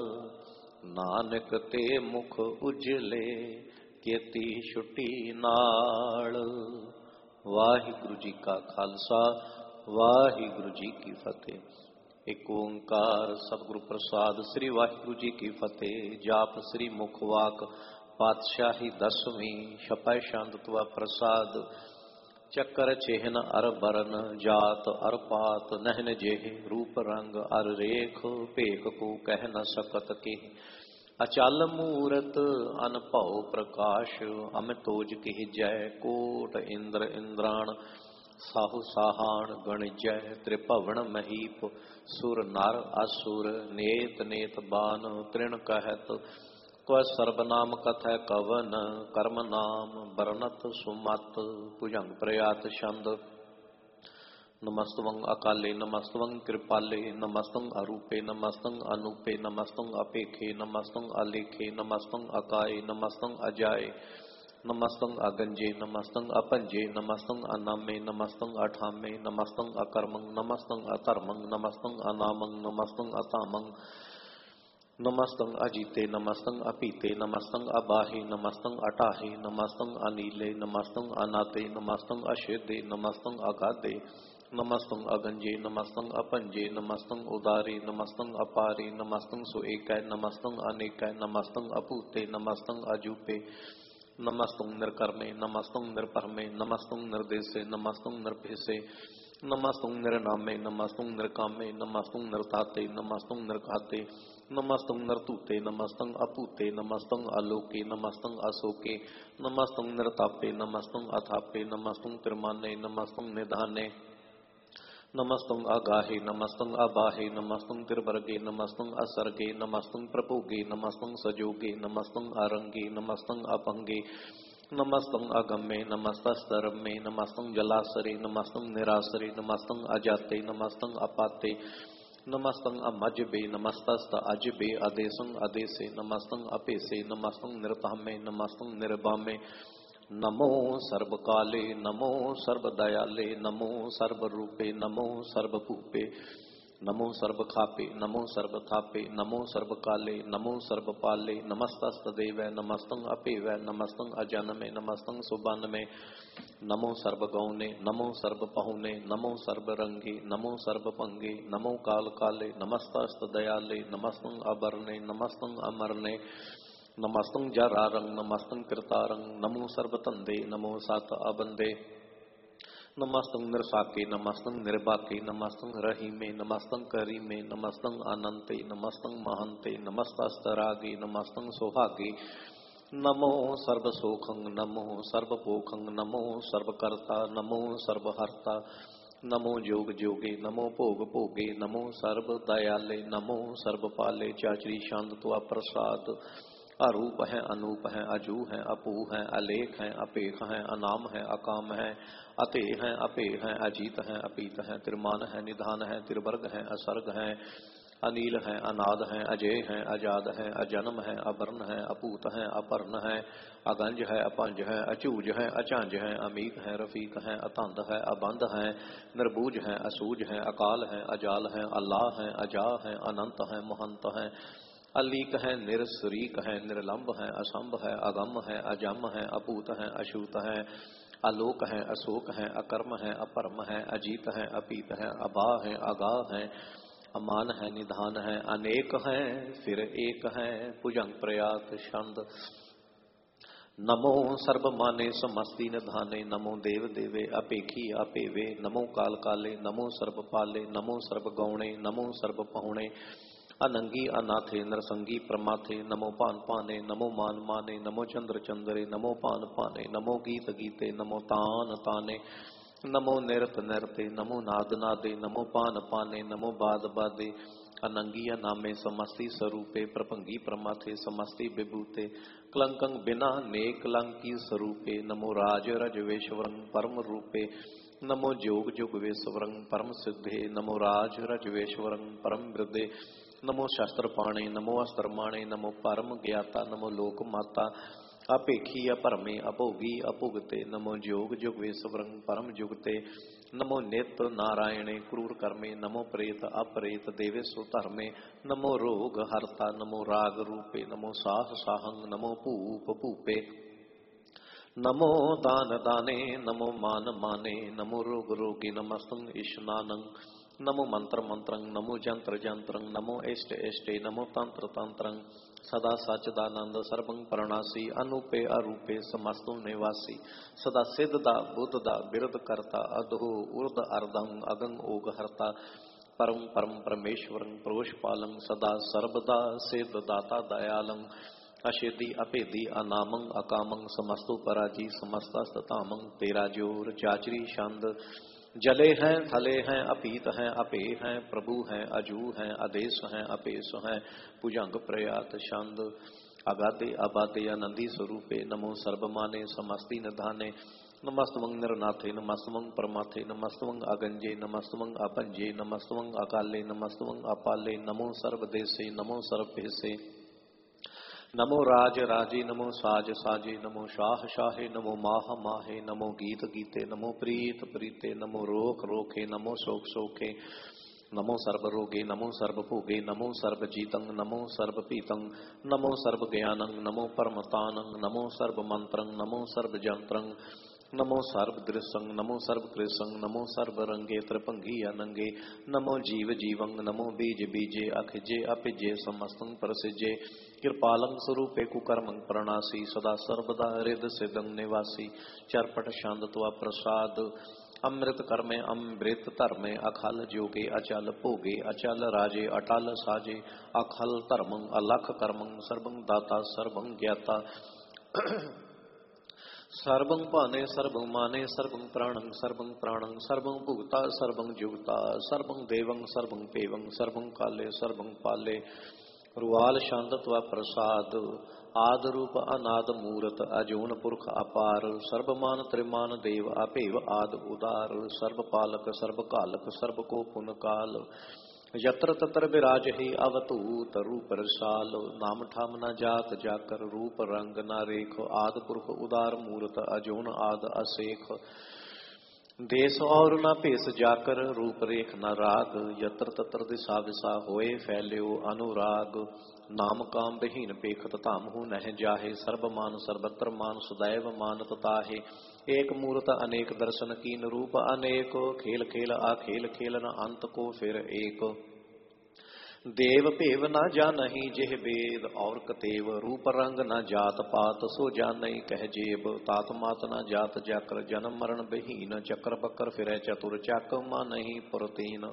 नानक ते मुख उजले खेती छुटी नाल। वाहिगुरु जी का खालसा वाहिगुरु जी की फतेह। एक ओंकार सतगुरु प्रसाद श्री वाहिगुरु जी की फतेह। जाप श्री मुखवाक पातशाही दसवीं छपै छंद त्वा प्रसाद। चक्कर चिन्ह अर बरन जात अर पात। नहन जेह रूप रंग अर रेख भेख को कह न सकत के। अचल मूरत अनभव प्रकाश अमितोज किह जय। कोट इंद्र इंद्राण साहु साहान गणिजय। त्रिभवन महीप सुर नर असुर। नेत नेत बान तृण कहत क्व सर्वनाम कथै कवन। कर्म नाम बरनत सुमत भुजंग प्रयात छंद। नमस्तवं अकाले नमस्तवं कृपाले। नमस्तं अरूपे नमस्तं अनूपे। नमस्तं अपेखे नमस्तं अलेखे। नमस्तं अकाये नमस्तं अजाये। नमस्तं अगंजे नमस्तं अपंजे। नमस्तं अनामे नमस्तं अठामे। नमस्तं अकर्मं नमस्तं अधर्मं। नमस्तं अनामं नमस्तं अतामं। नमस्तं अजीते नमस्तं अपीते। नमस्तं अबाहे नमस्तं अटाहे। नमस्तं अनीले नमस्तं अनाते। नमस्तं अशेदे नमस्तं अगाधे। नमस्तं अगंजे नमस्तं अपंजे। नमस्तं उदारे नमस्तं अपारे। नमस्तं सुएकै नमस्तं अनेकै। नमस्तं अपूते नमस्तं अजूपे। नमस्तं निर्कर्मे नमस्तं निर्परमे। नमस्तं निर्देशे नमस्तं निर्भेसे। नमस्तं निर्नामे नमस्तं निर्कामे। नमस्तं निर्ताते नमस्तं निर्घाते। नमस्तं निर्तूते नमस्तं अपूते। नमस्तं आलोके नमस्तं अशोके। नमस्तं निर्तापे नमस्तं अथापे। नमस्तं त्रिमाने नमस्तं निधाने। नमस्तं अगाहे नमस्तं अबाहे। नमस्तं त्रिवर्गे नमस्तं असर्गे। नमस्तं प्रभोगे नमस्तं सजोगे। नमस्तं अरंगे नमस्तं अपंगे। नमस्तं अगम्ये नमस्तस्तरम्ये। नमस्तं जलासरे नमस्तं निरासरे। नमस्तं अजाते नमस्तं अपाते। नमस्तं अमजबे नमस्तस्त अजबे। अदेशं अदेशे नमस्तं अपेसे। नमस्तं निर्तामे नमस्तं निर्बामे। नमो सर्वकाले नमो सर्वदयाले। नमो सर्वरूपे नमो सर्वभूपे। नमो सर्वखापे नमो सर्वथापे। नमो सर्वकाले नमो सर्वपाले। नमस्तस्तदेव नमस्तं अपेव। नमस्तं अजन्मे नमस्तं सुबन्मे। नमो सर्वगौने नमो सर्वपहुने। नमो सर्वरंगे नमो सर्वपंगे। नमो काल काले नमस्तस्तदयाले। नमस्तं अबरने नमस्तं अमरने। नमस्तं जरारंग नमस्तं कृतारंग। नमो सर्वतंदे नमो सात अबंदे। नमस्तं निर्साके नमस्तं निर्बाके। नमस्तं रहीमे नमस्तं करीमे। नमस्तं अनंते नमस्तं महंते। नमस्तस्तरागे नमस्तं सुहागे। नमो सर्वसोखं नमो सर्वपोखं। नमो सर्वकर्ता नमो सर्वहर्ता। नमो जोग जोगे नमो भोग भोगे। नमो सर्वदयाले नमो सर्वपाले। चाचरी छंद त्वा प्रसाद। अरूप है अनूप है अजू है अपू है अलेख है अपेख है अनाम है अकाम है अते है अपे है अजीत है अपीत है। त्रिमान है निधान है त्रिवर्ग है असर्ग है अनील है अनाद है अजय है अजाद है अजन्म है अवर्ण है अपूत है अपर्ण है अगंज है अपंज है अचूज है अचांज है अमीक है रफीक है अतंद है अबंध है निर्बूज है असूज है अकाल है अजाल है अल्लाह है अजा है अनंत है महंत है अलीक है निरसरीक है निर्लंब है असंभ है अगम है अजम है अपूत है अशूत है आलोक है अशोक है अकर्म है अपरम है अजीत है अपीत है अबा है अगाह है अमान है निधान है अनेक है फिर एक है भुजंग प्रयात छंद। नमो सर्वमाने समस्ति निधाने। नमो देव देवे अपेखी अपेवे। नमो काल काले नमो सर्वपाले। नमो सर्वगौणे नमो सर्वपहुणे। अनंगी अनाथे नरसंगी प्रमाथे नमो पान पाने नमो मान माने नमो चंद्र चंद्रे नमो पान पाने नमो गीत गीते नमो तान ताने नमो निरत निरते नमो नाद नादे नमो पान पाने नमो बाद बादे अनंगी नामे समस्ती स्वरूपे प्रभंगी प्रमाथे समस्ती विभूते कलंकं बिना ने कलंकी स्वरूपे नमो राज रजवेश्वरं परम रूपे नमो जोग जुगवेश्वरं परम सिद्धे नमो राज रजवेश्वरं परम वृद्धे नमो शस्त्र पाणे नमो अस्त्र माणे नमो परम ज्ञाता नमो लोक माता अपेखी अपरमे अभोगी अभुगते नमो जोग जुगवेश्वरं परम जुगते नमो नित्य नारायणे क्रूर कर्मे नमो प्रेत अपरेत देवेशु धर्मे नमो रोग हरता नमो राग रूपे नमो साह साहंग नमो भूप भूपे नमो दान दाने नमो मान माने नमो रोग रोगी नमस्तं ईशनानं नमो मंत्र मंत्रं नमो जंत्र जंत्रं नमो इष्ट इष्टे नमो तंत्र तंत्रं सदा सच्चिदानंद सर्वं परणासी अनूपे अरूपे समस्तु निवासी सदा सिद्धदा बुद्धदा बिरद करता अधो उर्द अर्धं अगं ओग हरता परम परम परमेश्वरं प्रोषपालं सदा सर्वदा सिद्ध दाता दयालं अशेदी अपेदी अनामं अकामं समस्तु पराजी समस्तस्ततामं तेरा जोर चाचरी छंद जले हैं थले हैं अपीत हैं अपे हैं प्रभु हैं अजू हैं आदेश हैं अपेश हैं भुजंग प्रयात छंद अगाधे अबाधे आनंदी स्वरूपे नमो सर्वमाने समस्ति निधाने नमस्तवं निरनाथे नमस्तवं परमाथे नमस्तवं अगंजे नमस्तवं अपंजे नमस्तवं अकाले नमस्तवं अपाले नमो सर्वदेशे नमो सर्वभेसे नमो राज राजे नमो साज साजे नमो शाह शाहे नमो माह माहे नमो गीत गीते नमो प्रीत प्रीते नमो रोक रोखे नमो शोक शोखे नमो सर्व रोगे नमो सर्व भोगे नमो सर्व जीतं नमो सर्व पीतं नमो सर्व ज्ञानं नमो परमतानं नमो सर्व मंत्रं नमो सर्व जंत्रं नमो सर्व दृश्यं नमो सर्व कृशं नमो सर्व रंगे त्रिपंगी अनंगे नमो जीव जीवं नमो बीज बीजे अखिजे अपिजे समस्तं प्रसिजे कृपालं स्वरूपे कुकर्मं प्रणासी सदा सर्वदा हृद सिद्धं निवासी चरपट शांतत्वा प्रसाद अमृत कर्मे अमृत धर्मे अखल जोगे अचल भोगे अचल राजे अटल साजे अखल धर्मं अलख कर्मं सर्वं दाता सर्वं ज्ञाता सर्वं पाने सर्वं माने सर्वं प्राणं सर्वं प्राणं सर्वं भुगता सर्वं जुगता सर्वं देवं सर्वं पेवं सर्वं काले सर्वं पाले रुवाल शांतत्वा प्रसाद आद रूप अनाद मूरत अजोन पुरख अपार सर्वमान त्रिमान देव अपेव आद उदार सर्व पालक सर्व कालक सर्व को पुन काल यत्र तत्र विराज ही अवतूत रूप रसाल नाम ठाम न जात जाकर रूप रंग न रेख आद पुरख उदार मूरत अजोन आद असेख देश और न पेश जाकर रूप रेख न राग यत्र तत्र दिशा विशा होए फैल्यो अनुराग नाम काम बहीन पेखत ताम हूँ नह जाहे सर्वमान सर्वत्र मान सदैव मानत ताहे एक मूर्त अनेक दर्शन कीन रूप अनेक खेल खेल आखेल खेलन अंत को फिर एक देव पेव न जानहि जेह वेद और कतेव रूप रंग न जात पात सो जानहि कह जेब तात मात न जात जाकर जन्म मरण बहीन चक्र बकर फिर चतुर चाक मानहि पुरतीन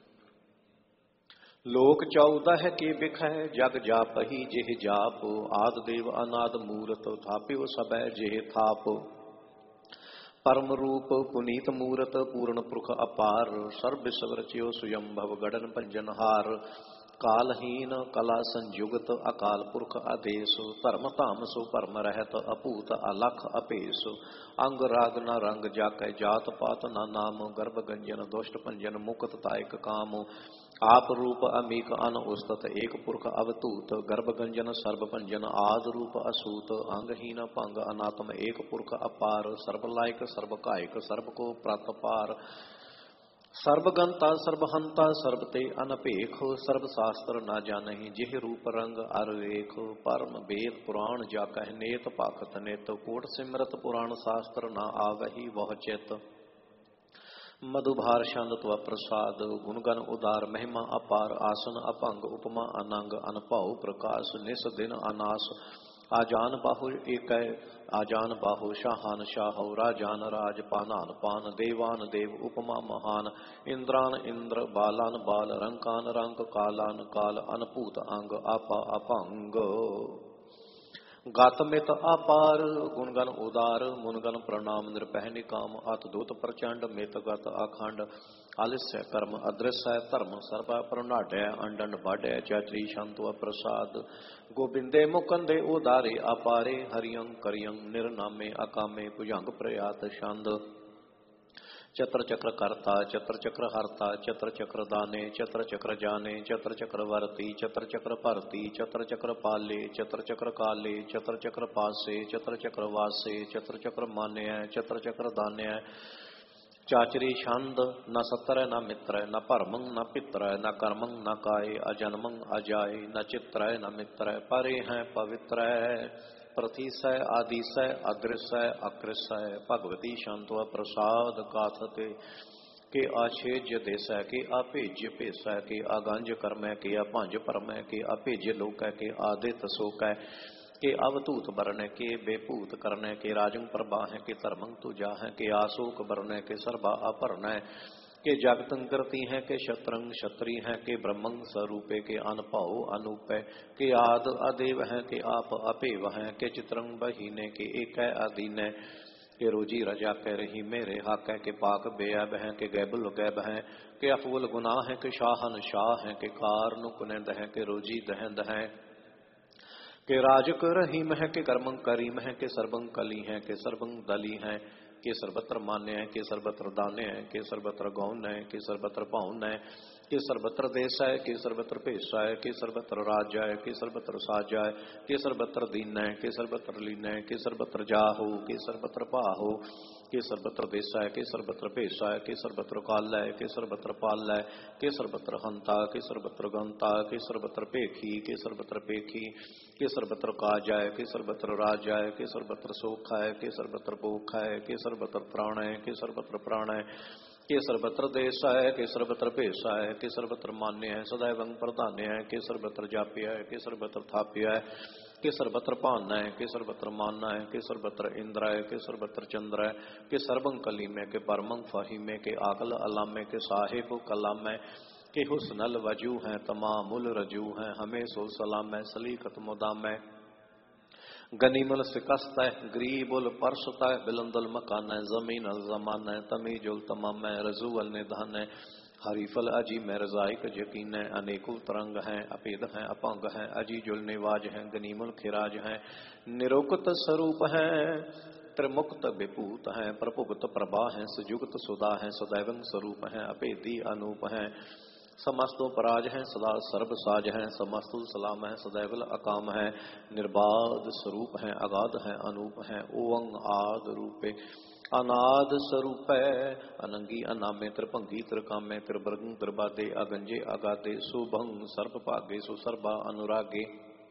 लोक चौदह के बिख जग जाप ही जेह जाप आद देव अनाद मूरत थाप्यो सब जेह थाप परम रूप पुनीत मूरत पूर्ण पुरख अपार सर्व सवरच्यो स्वयं भव गणन पंजनहार कालहीन कला संयुगत अकाल पुरख आदेश धर्म ताम सो परम रहत अपूत अलख अपेश अंग राग न रंग जाकै जात पात न नाम गर्भ गंजन दुष्ट पंजन मुक्त तायक काम आप रूप अमीक अन उस्तत एक पुरख अवतूत गर्भ गंजन सर्व पंजन आद रूप असूत अंगहीन पंग अनात्म एक पुरख अपार सर्वलायक सर्व कायक सर्व को प्रतपार सर्वगंता सर्वहंता सर्वते अनपेख सर्व शास्त्र न जानहि जिह रूप रंग अरवेख परम वेद पुराण जाकह नेत पाखत नेत कोट सिमरत पुराण शास्त्र न आवहि वह चेत मधुभार शांतत्व प्रसाद गुणगन उदार महिमा अपार आसन अपंग उपमा अनंग अनपाव प्रकाश निस दिन अनास आजान बाहु एक आजान बाहु शाहान शाहो राजान राज पानान पान देवान देव उपमा महान इंद्रान इंद्र बालान बाल रंकान रंक कालान काल अनपूत अंग आपा अपंग गातमित अपार गुणगन उदार मुनगन प्रणाम निर्पह निकाम अतदूत प्रचंड मित गत अखंड आलिस्य कर्म अदृश्य धर्म सर्व प्रणाढ़ अंडन बाढ़ चाचरी शांतव प्रसाद गोबिंदे मुकंदे उदारे अपारे हरियं करियं निर्नामे अकामे भुजंग प्रयात छंद चत्र चक्र कर्ता चत्र चक्र हरता चत्र चक्र दाने चत्र चक्र जाने चत्र चक्र वर्ती चत्र चक्र भरती चत्र चक्र पाले चत्र चक्र काले चत्र चक्र पासे चत्र चक्र वासे चत्र चक्र मान्य चत्र चक्र दान्य चाचरी छंद न सत्र न मित्र न परमं न पित्र न कर्मं न काय अजन्मं अजाय न चित्र न मित्र परे हैं पवित्र प्रथिसय आदिसय अदृश्य अकृसय भगवती शांतव प्रसाद काथते के आछेज देसय के अपेज्य पेसय के आगंज कर्मय के अपांज परमय के अपेज्य लोक के आदित सोकय के अवतूत वर्ण के बेपूत करने के राजंग प्रवाह के धर्मंग तुजा है के आशोक वर्ण के सर्वा अपर्ण के जागतंग करती हैं के शत्रंग क्षत्रि हैं के ब्रह्मंग स्वरूपे के अनपाओ अनूप के आद अदेव हैं के आप अपेव हैं के चित्रंग बहीने के एक अधीन के रोजी रजा कह रही मेरे हाक के पाक बेअब हैं के गैबुल गैब हैं के अफुल गुनाह हैं के शाहन शाह हैं के कार नुकनेंद हैं के रोजी दहंद हैं के राजक रहीम है के कर्मंग करीम है के सर्वंग कली है के सर्वंग दली है के सर्वत्र मान्य है के सर्वत्र दान्य है के सर्वत्र गौन है के सर्वत्र पाउन है के सर्वत्र देश है के सर्वत्र पेशा है के सर्वत्र राज्य है के सर्वत्र साजा है के सर्वत्र दीन है के सर्वत्र लीन है के सर्वत्र जाहो के सर्वत्र पाहो के सर्वत्र देश है के सर्वत्र पेशा है के सर्वत्र काल है के सर्वत्र पाल है के सर्वत्र हंता के सर्वत्र गंता के सर्वत्र पेखी के सर्वत्र पेखी के सर्वत्र काज है के सर्वत्र राज है के सर्वत्र सुख है के सर्वत्र भूख है के सर्वत्र प्राण है के सर्वत्र प्राण है के सर्वत्र देश है के सर्वत्र पेशा है के सर्वत्र मान्य है सदैव प्रधान्य है के सर्वत्र जाप्य है के सर्वत्र थाप्य है के सर्वत्र पान है के सर्वत्र मानना है के सर्वत्र इंद्र है के सर्वत्र चंद्र है के सर्वं कलीम है के परमंग फहीम के आकल अलाम के साहिब कलाम है के हुस्नल वजू है तमामुल रजू है हमें सो सलाम है सलीकत मुदाम है गनीमल शिकस्त है गरीबुल परसत है बिलंदल मकान है जमीन अल जमान है तमीजुल तमाम है रजूअल निधान है हरीफल अजी में रजाइक यकीन है अनेकुल तरंग हैं अपेद हैं अपंग हैं अजीजुल निवाज हैं गनीमुल खिराज हैं निरुक्त स्वरूप हैं त्रिमुक्त विभूत हैं प्रभुगत प्रभा हैं सुजुगत सुधा हैं सदैवं स्वरूप हैं अपेदी अनूप हैं समस्तो पराज हैं सदा सर्व साज हैं समस्तु सलाम है सदैवल अकाम है निर्बाध स्वरूप हैं अगाध हैं अनूप हैं ओवंग आद रूपे अनाद स्वरूप है अनंगी अनामे त्रिभंगी त्रिकामे त्रिवर्गं त्रिबादे अगंजे अगादे सुभंग सर्व भागे सुसर्वा अनुरागे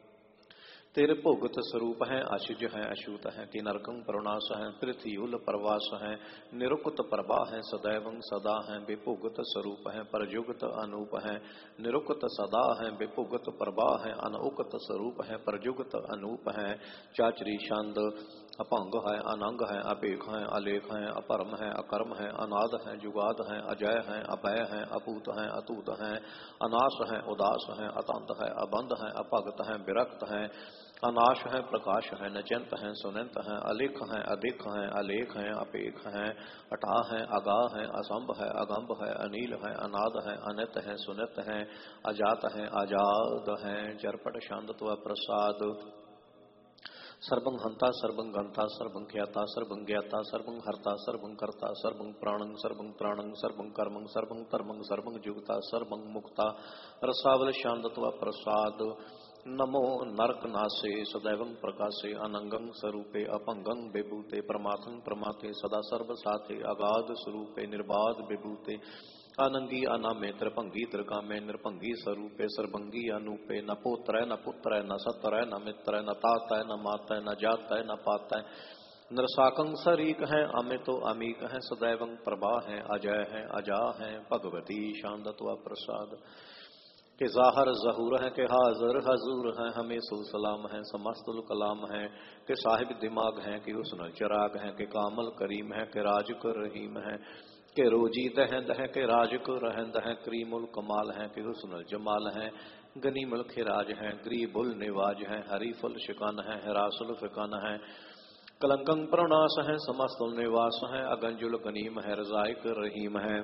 तेरे भोगत स्वरूप है आशुज है अशूत है कि नरकं प्रणाश है पृथ्वीउल प्रवास है निरुक्त प्रभा है सदैवं सदा है विभोगत स्वरूप है परजुगत अनूप है निरुक्त सदा है विभोगत प्रभा है अनउक्त स्वरूप है परजुगत अनूप है चाचरी छंद अपंग है अनंग है अपेख है अलेख है अपरम है अकर्म है अनाद है जुगाद है अजय है अभय है अपूत है अतूत है अनाश है उदास है अतंत है अबंध है अपगत है विरक्त है अनाश है प्रकाश है नचंत है सुनंत है अलिख है अधिक है अलेख है अपेख है अटा है अगाह है असंभ है अगंभ है अनील है अनाद है अनित है सुनित है अजात है आजाद है जरपट शांतत्व प्रसाद सर्वं हंता सर्वं गंता सर्वं ख्याता सर्वं ज्ञाता सर्वं हर्ता सर्वं कर्ता सर्वं प्राणं सर्वं त्राणं सर्वं कर्मं सर्वं धर्मं सर्वं जुगता सर्वं मुक्ता रसावल शांतत्व प्रसाद नमो नरक नासे सदैवं प्रकाशे अनंगं स्वरूपे अपंगं विभूते परमार्थं प्रमाते सदा सर्व साथे अगाध स्वरूपे निर्बाध विभूते अनंगी अनामे त्रिभंगी त्रिकामे निर्भंगी स्वरूपे सर्वंगी अनूपे न पोत्र न पुत्र न सत्र न मित्र न तात न मात न जात न पात नरसाकं शरीक है अमितो अमीक है सदैवं प्रभा है अजय है अजा है भगवती शांतत्व प्रसाद कि ज़ाहर ज़हूर हैं कि हाज़र हजूर हैं, हमें सुल सलाम हैं समस्तुल कलाम हैं, कि साहिब दिमाग हैं कि हुस्न चिराग हैं, कि कामल करीम है कि राज को रहीम है, कि रोजी दहंद है कि राज को रहंद है, करीमुल कमाल है कि हुस्न जमाल है, गनीमुल खिराज है गरीबुल निवाज है, हरीफुल शिकान है हरासुल फिकान है, कलंकं प्रणास है समस्तुल निवास है, अगंजुल गनीम है रजाइक रहीम है,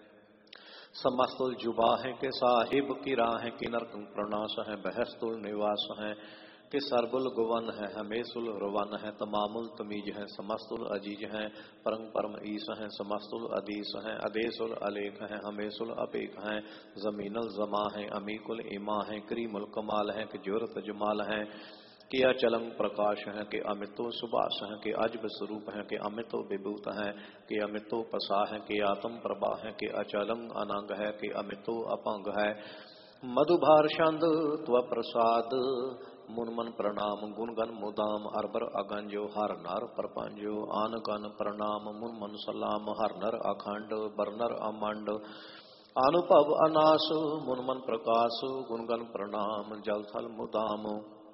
समस्तुल जुबा है के साहिब की राह है, कि नरकं प्रणास है बहस्तुल निवास है, कि सरबुल गुवन है हमेसुल रुवन है, तमामुल तमीज है समस्तुल अजीज है, परम परम ईस है समस्तुल अदीस है, अदेसुल अलेख है हमेसुल अपेख है, जमीनुल जमा है अमीकुल इमा है, करीमुल कमाल है कि जुरत जमाल है, कि अचलंग प्रकाश है कि अमितो सुबास है, कि अजब स्वरूप है कि अमितो विभूत है, कि अमितो पसा है कि आत्म प्रभा है, कि अचलंग अनंग है कि अमितो अपंग है, मधुभार छंद त्व प्रसाद मुनमन प्रणाम गुणगन मुदाम, अरबर अगंजो हर नर प्रपंजो, आन गन प्रणाम मुनमन सलाम, हर नर अखंड बरनर अमंड, अनुभव अनास मुनमन प्रकाश, गुणगन प्रणाम जल थल मुदाम,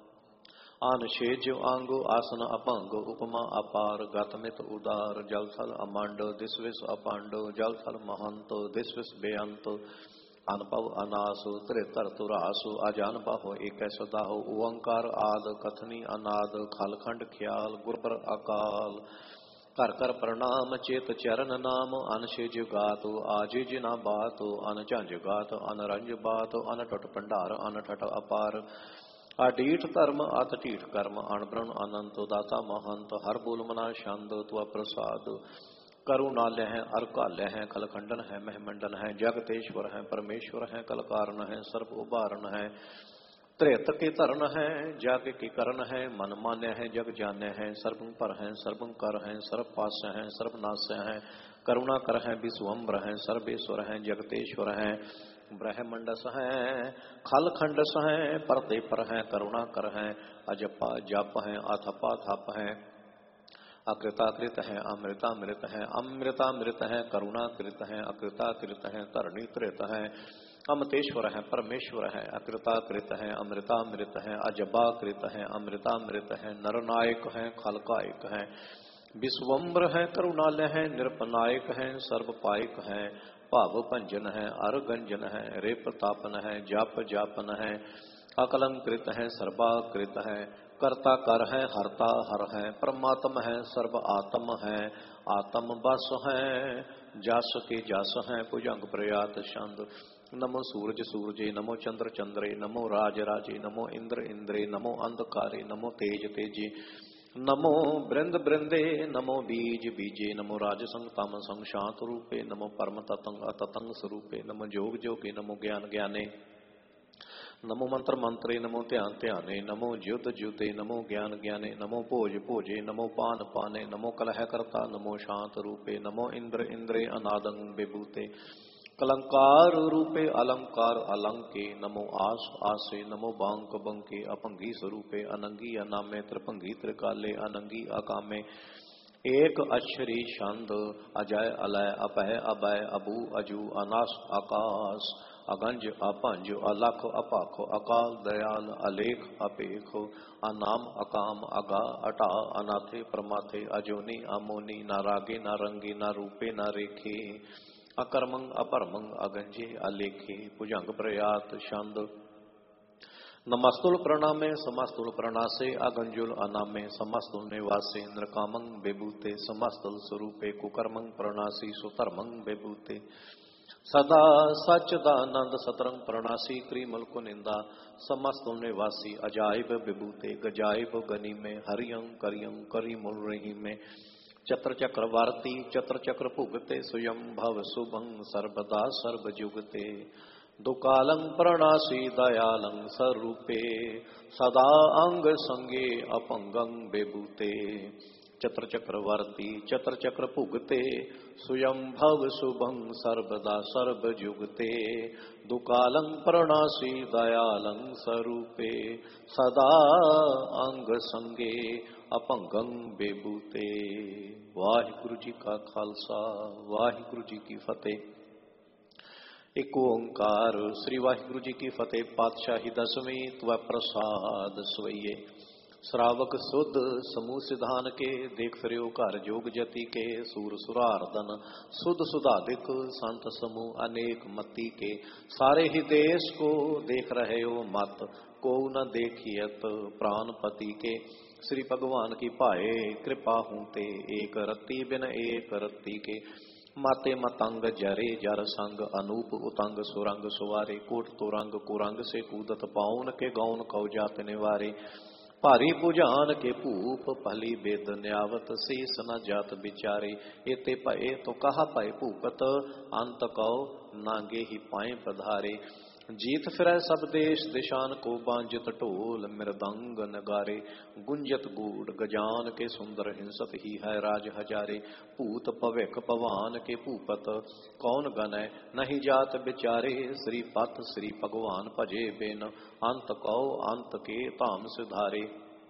आन शेज आंगो आसन अपंग, उपमा अपार गतमित उदार, जल थल अमंड दिसविस अपांड, जल थल महंत दिसविस बेअंत, अनपव अनासु त्रितर तुरासु, अजान बाहो एक सदाहो, ओंकार आद कथनी अनाद, खलखंड ख्याल गुरबर अकाल, कर कर प्रणाम चेत चरण नाम, अनशेज गात आजिज न बात, अन झंझ गात अनरंज बात, अनटट भंडार अनठट अपार, अडीठ धर्म अत ढीठ कर्म, अणब्रन अनंत दाता महंत, हर बोल मना छंद त्व प्रसाद, करुणालय है अरकालय है खलखंडन है महमंडन है, जगतेश्वर है परमेश्वर है कलकारण है सर्व उबारण है, त्रेत के तरण है जग की करण है, मन मान्य है जग जान्य है, सर्व पर है सर्व कर है सर्व पास है सर्वनाश्य है, करुणा कर है विश्वम्बर है सर्वेश्वर है जगतेश्वर है, ब्रह्मंडस है खलखंडस है परते पर है, करुणा कर है अजपा जप है अथपा थप है, अकृताकृत है अमृतामृत है अमृतामृत है, करुणाकृत है अकृताकृत है धरणी कृत है, अमतेश्वर है परमेश्वर है अकृताकृत है अमृतामृत है, अजबाकृत है अमृतामृत है, नरनायक है खलकायक है, विश्वम्बर है करुणालय है निरपनायक है सर्वपायक है, भाव भंजन है अरगंजन है रे प्रतापन है जाप जापन है, अकलंकृत है सर्वाकृत है, कर्ता कर है हरता हर है, परमात्म है सर्व आत्म है, आत्म बस है जस के जस है, भुजंग प्रयात छंद, नमो सूरज सूरजे नमो चंद्र चंद्रे, नमो राज राजे नमो इंद्र इंद्रे, नमो अंधकारे नमो तेज तेजे, नमो बृंद बृंदे नमो बीज बीजे, नमो राज संग तम संग शांत रूपे, नमो परम ततंग अततंग स्वरूपे, नमो जोग जोगे नमो ज्ञान ज्ञाने, नमो मंत्र मंत्रे नमो ध्यान ध्याने, नमो ज्युत ज्युते नमो ज्ञान ज्ञाने, नमो भोज भोजे नमो पान पाने, नमो कलह करता नमो शांत रूपे, नमो इंद्र इंद्रे अनादंग विभूते, कलंकार रूपे अलंकार अलंके, नमो आस आसे नमो बांक बंके, अपंगी स्वरूपे अनंगी अनामे, त्रिभंगी त्रिकाले अनंगी अकामे, एक अक्षरी छंद अजय अलय अपह अभय अबू अजू, अनास आकाश अगंज अपंज अलख अपाख, अकाल दयाल अलेख अपेख, अनाम अकाम अगा अटा, अनाथे प्रमाथे अजोनी अमोनी, न रागे न रंगे न रूपे न रेखे, अकर्मंग अपरमंग अगंजे अलेखे, भुजंग प्रयात छंद, नमस्तुल प्रणामे समस्तुल प्रणासे, अगंजुल अनामे समस्तुल निवासे, नृकामंग बेबूते समस्तुल स्वरूपे, कुकर्मंग प्रणासी सुतर्मंग बेबूते, सदा सच्चिदानंद सतरंग प्रणासी, क्रीमल को निंदा समस्तुल निवासी, अजायब विभूते गजायब गनी में, हरियं करियं करीमुल रही में, चत्र चक्रवर्ती चत्र चक्र भुगते, स्वयं भव शुभं सर्वदा सर्वजुगते, दुकालं प्रणासी दयालं स्वरूपे, सदा अंग संगे अपंगं बेबूते, चत्र चक्रवर्ती चत्र चक्र भुगते, स्वयं भव शुभं सर्वदा सर्वजुगते, दुकालं प्रणासी दयालं स्वरूपे, सदा अंग संगे अपंगं बेबूते। वाहिगुरु जी का खालसा वाहिगुरु जी की फतेह। एक ओंकार। श्री वाहिगुरु जी की फतेह। पातशाही दसवीं त्व प्रसाद सोइए। श्रावक सुध समूह सिधान के, देख फिरो घर जोग जति के। सूर सुरारदन सुध सुधाधिक, संत समूह अनेक मति के। सारे ही देश को देख रहे हो मत, को न देखियत प्राणपति के। श्री भगवान की पाए कृपा हूँ ते, एक रत्ती बिन एक रत्ती के। माते मतंग जरे जर संग, अनूप उतंग सुरंग सुवारे। कोट तुरंग कुरंग से कूदत, पाउन के गौन कौ जात निवारे। भारी भुजान के भूप, भली बेद न्यावत। शेष न जात बिचारे, एते पए तो कहा पाए भूपत। अंत कौ नागे ही पाए पधारे। जीत फिरै सब देश दिशान को, बांजित ढोल मृदंग नगारे। गुंजत गूढ़ गजान के, सुंदर हिंसत ही है राज हजारे। भूत भविक भवान के भूपत, कौन गनय नहीं जात बिचारे। श्री पथ श्री भगवान भजे बिन, अंत कौ अंत के धाम सिधारे।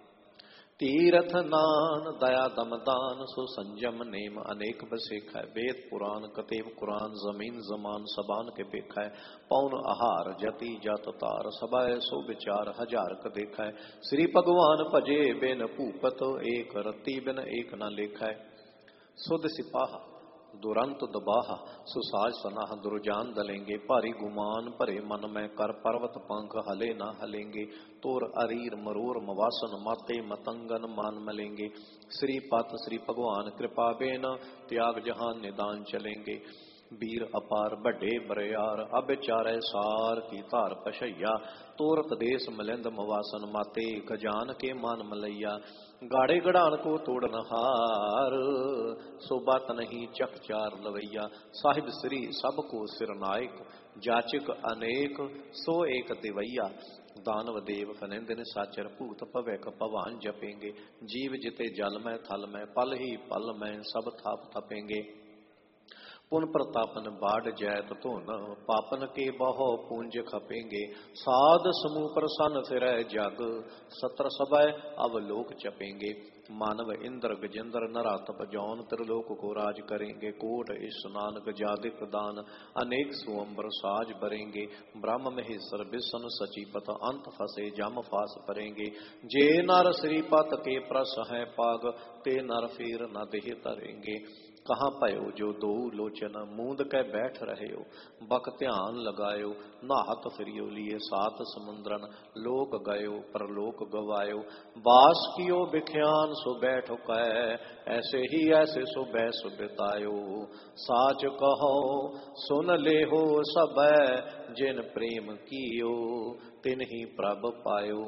तीरथ नान दया दमदान, सो संजम नेम अनेक बसेख है। वेद पुराण कतेब कुरान, जमीन जमान सबान के पेख है। पौन आहार जति जत तार, सबाय सो विचार हजार क देख है। श्री भगवान भजे बिन भूपत, एक रत्ती बिन एक न लेख है। सुध सिपाहा दुरंत दबाहा, सुसाज सनाह दुर्जान दलेंगे। भारी गुमान भरे मन में कर, पर्वत पंख हले ना हलेंगे। तोर अरीर मरोर मवासन, माते मतंगन मान मलेंगे। श्री पत श्री भगवान कृपा बेन, त्याग जहान निदान चलेंगे। वीर अपार बड़े बरियार, अब चारे सार की धार पशैया। तोर प्रदेश मलिंद मवासन, माते गजान के मान मलैया। गाड़े गड़ान को तोड़न हार, सो बात नहीं चक चार लवैया। साहिब श्री सबको सिर नायक, जाचिक अनेक सो एक दिवैया। दानव देव फनिंदिन साचर, भूत भविक भवान जपेंगे। जीव जिते जल में थल में, पल ही पल में सब थाप थपेंगे। पुन प्रतापन बाढ़ जैत धुन, पापन के बहु पूंज खपेंगे। साध समूह प्रसन्न फिरै जग, सत्र सबै अवलोक चपेंगे। मानव इंद्र गजेंद्र नरातप, जौन त्रिलोक को राज करेंगे। कोट स्नान गजादिक दान, अनेक सुअंबर साज भरेंगे। ब्रह्म महेश्वर विष्णु सचिपत, अंत फसे जम फास परेंगे। जे नर श्रीपत के प्रस है पाग, ते नर फिर न देह तरेंगे। कहाँ पयो जो दो लोचन, मूंद कै बैठ रहे हो। बक ध्यान लगायो, नाहत फिरियो लिए सात समुद्रन। लोक गयो परलोक गवायो, बास कियो बिख्यान सो बैठो कै। ऐसे ही ऐसे सो बैस बितायो, साच कहो सुन ले हो सब। जिन प्रेम कियो तिन ही प्रभ पायो।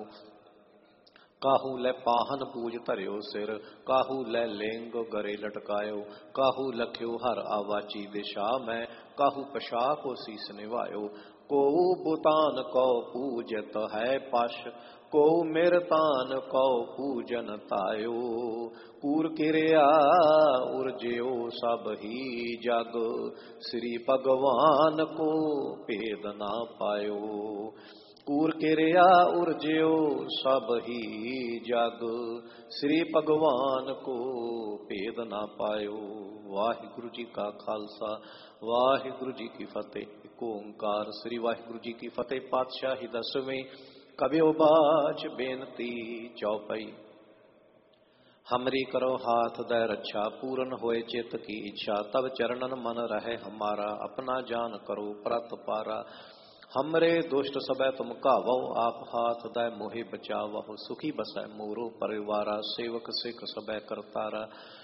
काहू ले पाहन पूज धरियो सिर, काहू ले लिंग गरे लटकायो। काहू लख्यो हर आवाची दिशा में, काहू पशा को शीस निभायो। को बुतान कौ पूजत है पश, को मिरतान कौ पूजन तायो। कूर किरिया उर्जयो सब ही जग, श्री भगवान को भेद ना पायो। कूर किरिया उर्जयो सब ही जग, श्री भगवान को भेद ना पायो। वाहिगुरु जी का खालसा, वाहिगुरु जी की फतेह। एक ओंकार। श्री वाहिगुरु जी की फतेह। पातशाही दसवीं। कबियो बाच बेनती चौपाई। हमरी करो हाथ दय रक्षा, पूरन होए चित्त की इच्छा। तब चरणन मन रहे हमारा, अपना जान करो प्रत पारा। हमरे दुष्ट सबै तुम कावो, आप हाथ दय मोहि बचावो। सुखी बसै मोरो परिवारा, सेवक सिख सबै करतारा।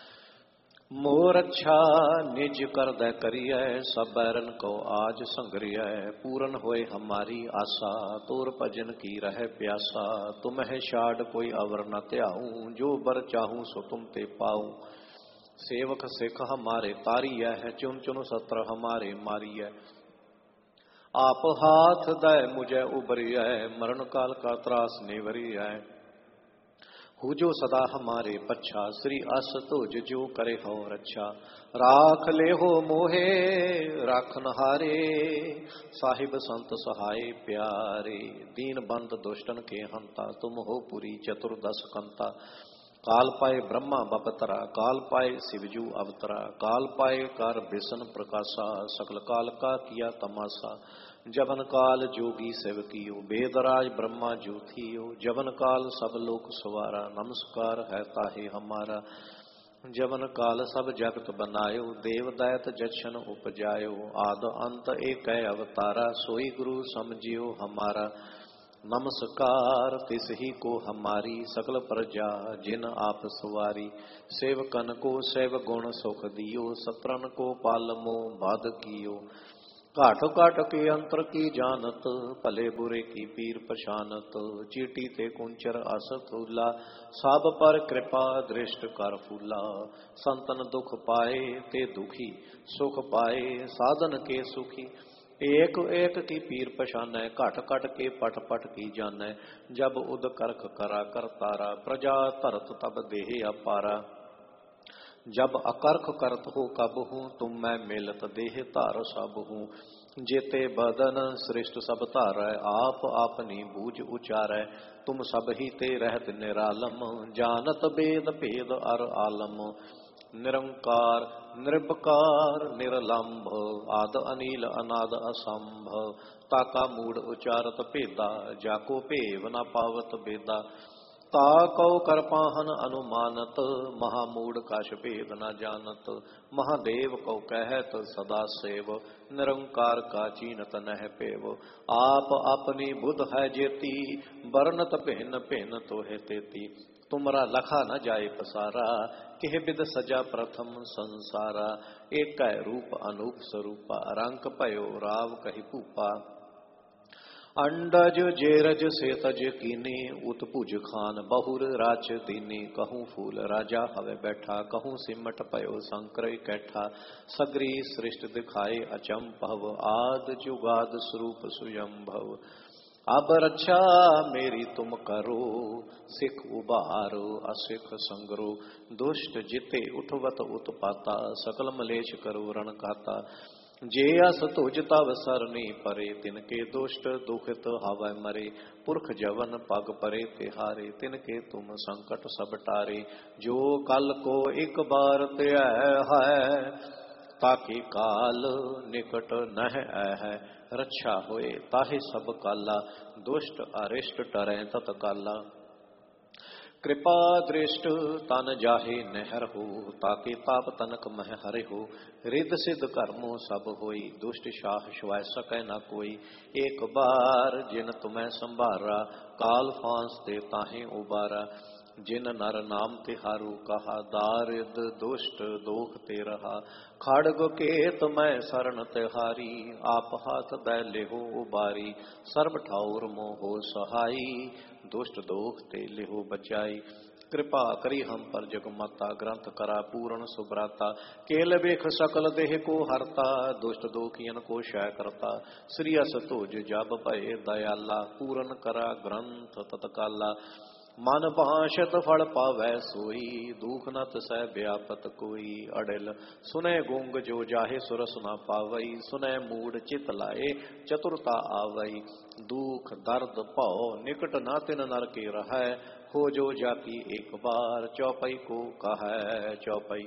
मोर अच्छा निज कर दय करिय, सब बैरन को आज संगरिय। पूरन होए हमारी आशा, तोर भजन की रह प्यासा। तुम्हें छाड़ कोई अवर न त्याऊं, जो बर चाहूं सो तुम ते पाऊं। सेवक सिख हमारे तारिय है, चुन चुन सत्र हमारे मारिय। आप हाथ दय मुझे उबरिय, मरण काल का त्रास निवरिय। हु जो सदा हमारे पच्छा, श्री अस तुझ जो करे हो रक्षा। राख ले हो मोहे राखन हारे, साहिब संत सहाय प्यारे। दीन बंद दुष्टन के हंता, तुम हो पुरी चतुर्दश कंता। काल पाए ब्रह्मा बपतरा, काल पाए शिवजू अवतरा, काल पाए कर बिसन प्रकाशा, सकल काल का किया तमाशा। जबन काल जोगी सेव कियो, वेदराज ब्रह्मा ज्योतियो, जबन काल सब लोक सवारा, नमस्कार है ताहे हमारा। जबन काल सब जगत बनायो, देव दैत जछन उपजायो, आद अंत एक अवतारा, सोई गुरु समझियो हमारा। नमस्कार तिस ही को हमारी, सकल प्रजा जिन आप सवारी। सेवकन को सेव गुण सुख दियो, सत्रन को पालमो बाध कियो। काठ काठ के अंतर की जानत, भले बुरे की पीर पछानत। चीटी ते कुंचर अस फूला, सब पर कृपा दृष्ट कर फूला। संतन दुख पाए ते दुखी, सुख पाए साधन के सुखी। एक एक की पीर पछानै, घट घट के पट पट की जानै। जब उद करख करा कर तारा, प्रजा धरत तब देह अपारा। जब अकर्ख करत हो कब हूँ, तुम मैं मिलत देह तार सब हूँ। जेते बदन श्रेष्ठ सब तारै, आप आपनी बूझ उचारै। तुम सब ही ते रहत निरालम, जानत वेद भेद अर आलम। निरंकार निर्विकार निरलंभ, आद अनिल अनाद असंभव। ताका मूड उचारत भेदा, जाको भेव न पावत बेदा। ताकौ कर पाहन अनुमानत, महामूड कछ भेद न जानत। महादेव को कहत सदा सेव, निरंकार का चीनत नह पेव। आप अपनी बुध है जेती, बरनत भिन्न भिन्न तोहे तेती। तुमरा लखा न जाए पसारा, किह बिद सजा प्रथम संसारा। एक रूप अनूप स्वरूपा, रंक पयो राव कहि भूपा। अंडज जेरज से तज कीने, उत्पुज खान बहुर राच दीने। कहूँ फूल राजा हवे बैठा, कहूँ सिमट पयो शंकर कैठा। सगरी सृष्टि दिखाए अचंभव, आद जुगाद स्वरूप सुयंभव। अब रक्षा मेरी तुम करो, सिख उबारो असिख संगरो। दुष्ट जिते उठवत उत्पाता, सकल मलेश करो रण खाता। जे अस तुझ तव सरनी परे, तिनके दुष्ट दुखित हवै मरे। पुरख जवन पग परे तिहारे, तिनके तुम संकट सब टारे। जो कल को एक बार त्याह है, ताकि काल निकट नह है। रक्षा होए ताहे सब काला, दुष्ट अरिष्ट टरै तत्काला। कृपा दृष्ट तन जाहे नहर हो, ताके ताप तनक मह हरे हो। रिद सिद्ध कर्मो सब होई, दुष्ट शाह श्वाय सकै न कोई। एक बार जिन तुम्हें संभारा, काल फांस ते ताहे उबारा। जिन नर नाम तिहारू कहा, दारिद दुष्ट दोख ते रहा। खड़ग केत मैं शरण तिहारी, आप हाथ दै लेहो उबारी। सर्व ठाउर मोहो सहाई, दुष्ट दोख ते लेहो बचाई। कृपा करी हम पर जगमाता, ग्रंथ करा पूर्ण सुब्राता। केल बेख सकल देह को हरता, दुष्ट दोखियन को क्षय करता। श्री अस तुझ जब भय दयाला, पूर्ण करा ग्रंथ तत्काला। मन भाषत फल पावै सोई, दुख न तसै व्यापत कोई। अड़िल सुनै गुंग जो जाहे सुरस न पावई। सुनै मूड चित लाए चतुरता आवई। दुख दर्द भौ निकट न तिन नर के रहै। हो जो जाकी एक बार, चौपाई को कहै चौपाई।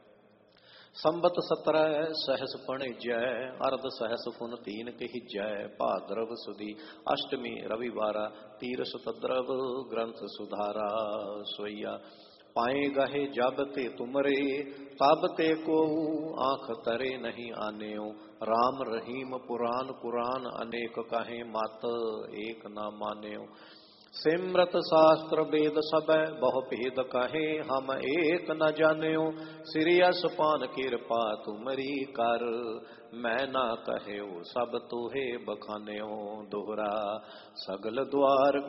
संबत सत्रह सहस पण जय, अर्ध सहस पुन तीन कही जय। भाद्रव सुदी अष्टमी रविवारा, तीर सुतद्रव ग्रंथ सुधारा सोइया। पाए गहे जब ते तुमरे, तब ते को आंख तरे नहीं आनेओ। राम रहीम पुराण कुरान, अनेक कहे मत एक न मानेओ। सिमरत शास्त्र वेद सबै, बहु भेद कहे हम एक न जान्यो। श्री असपान कृपा तुमरी कर, मैं ना कहे सब तोहे बखान्यो। दोहरा सगल द्वार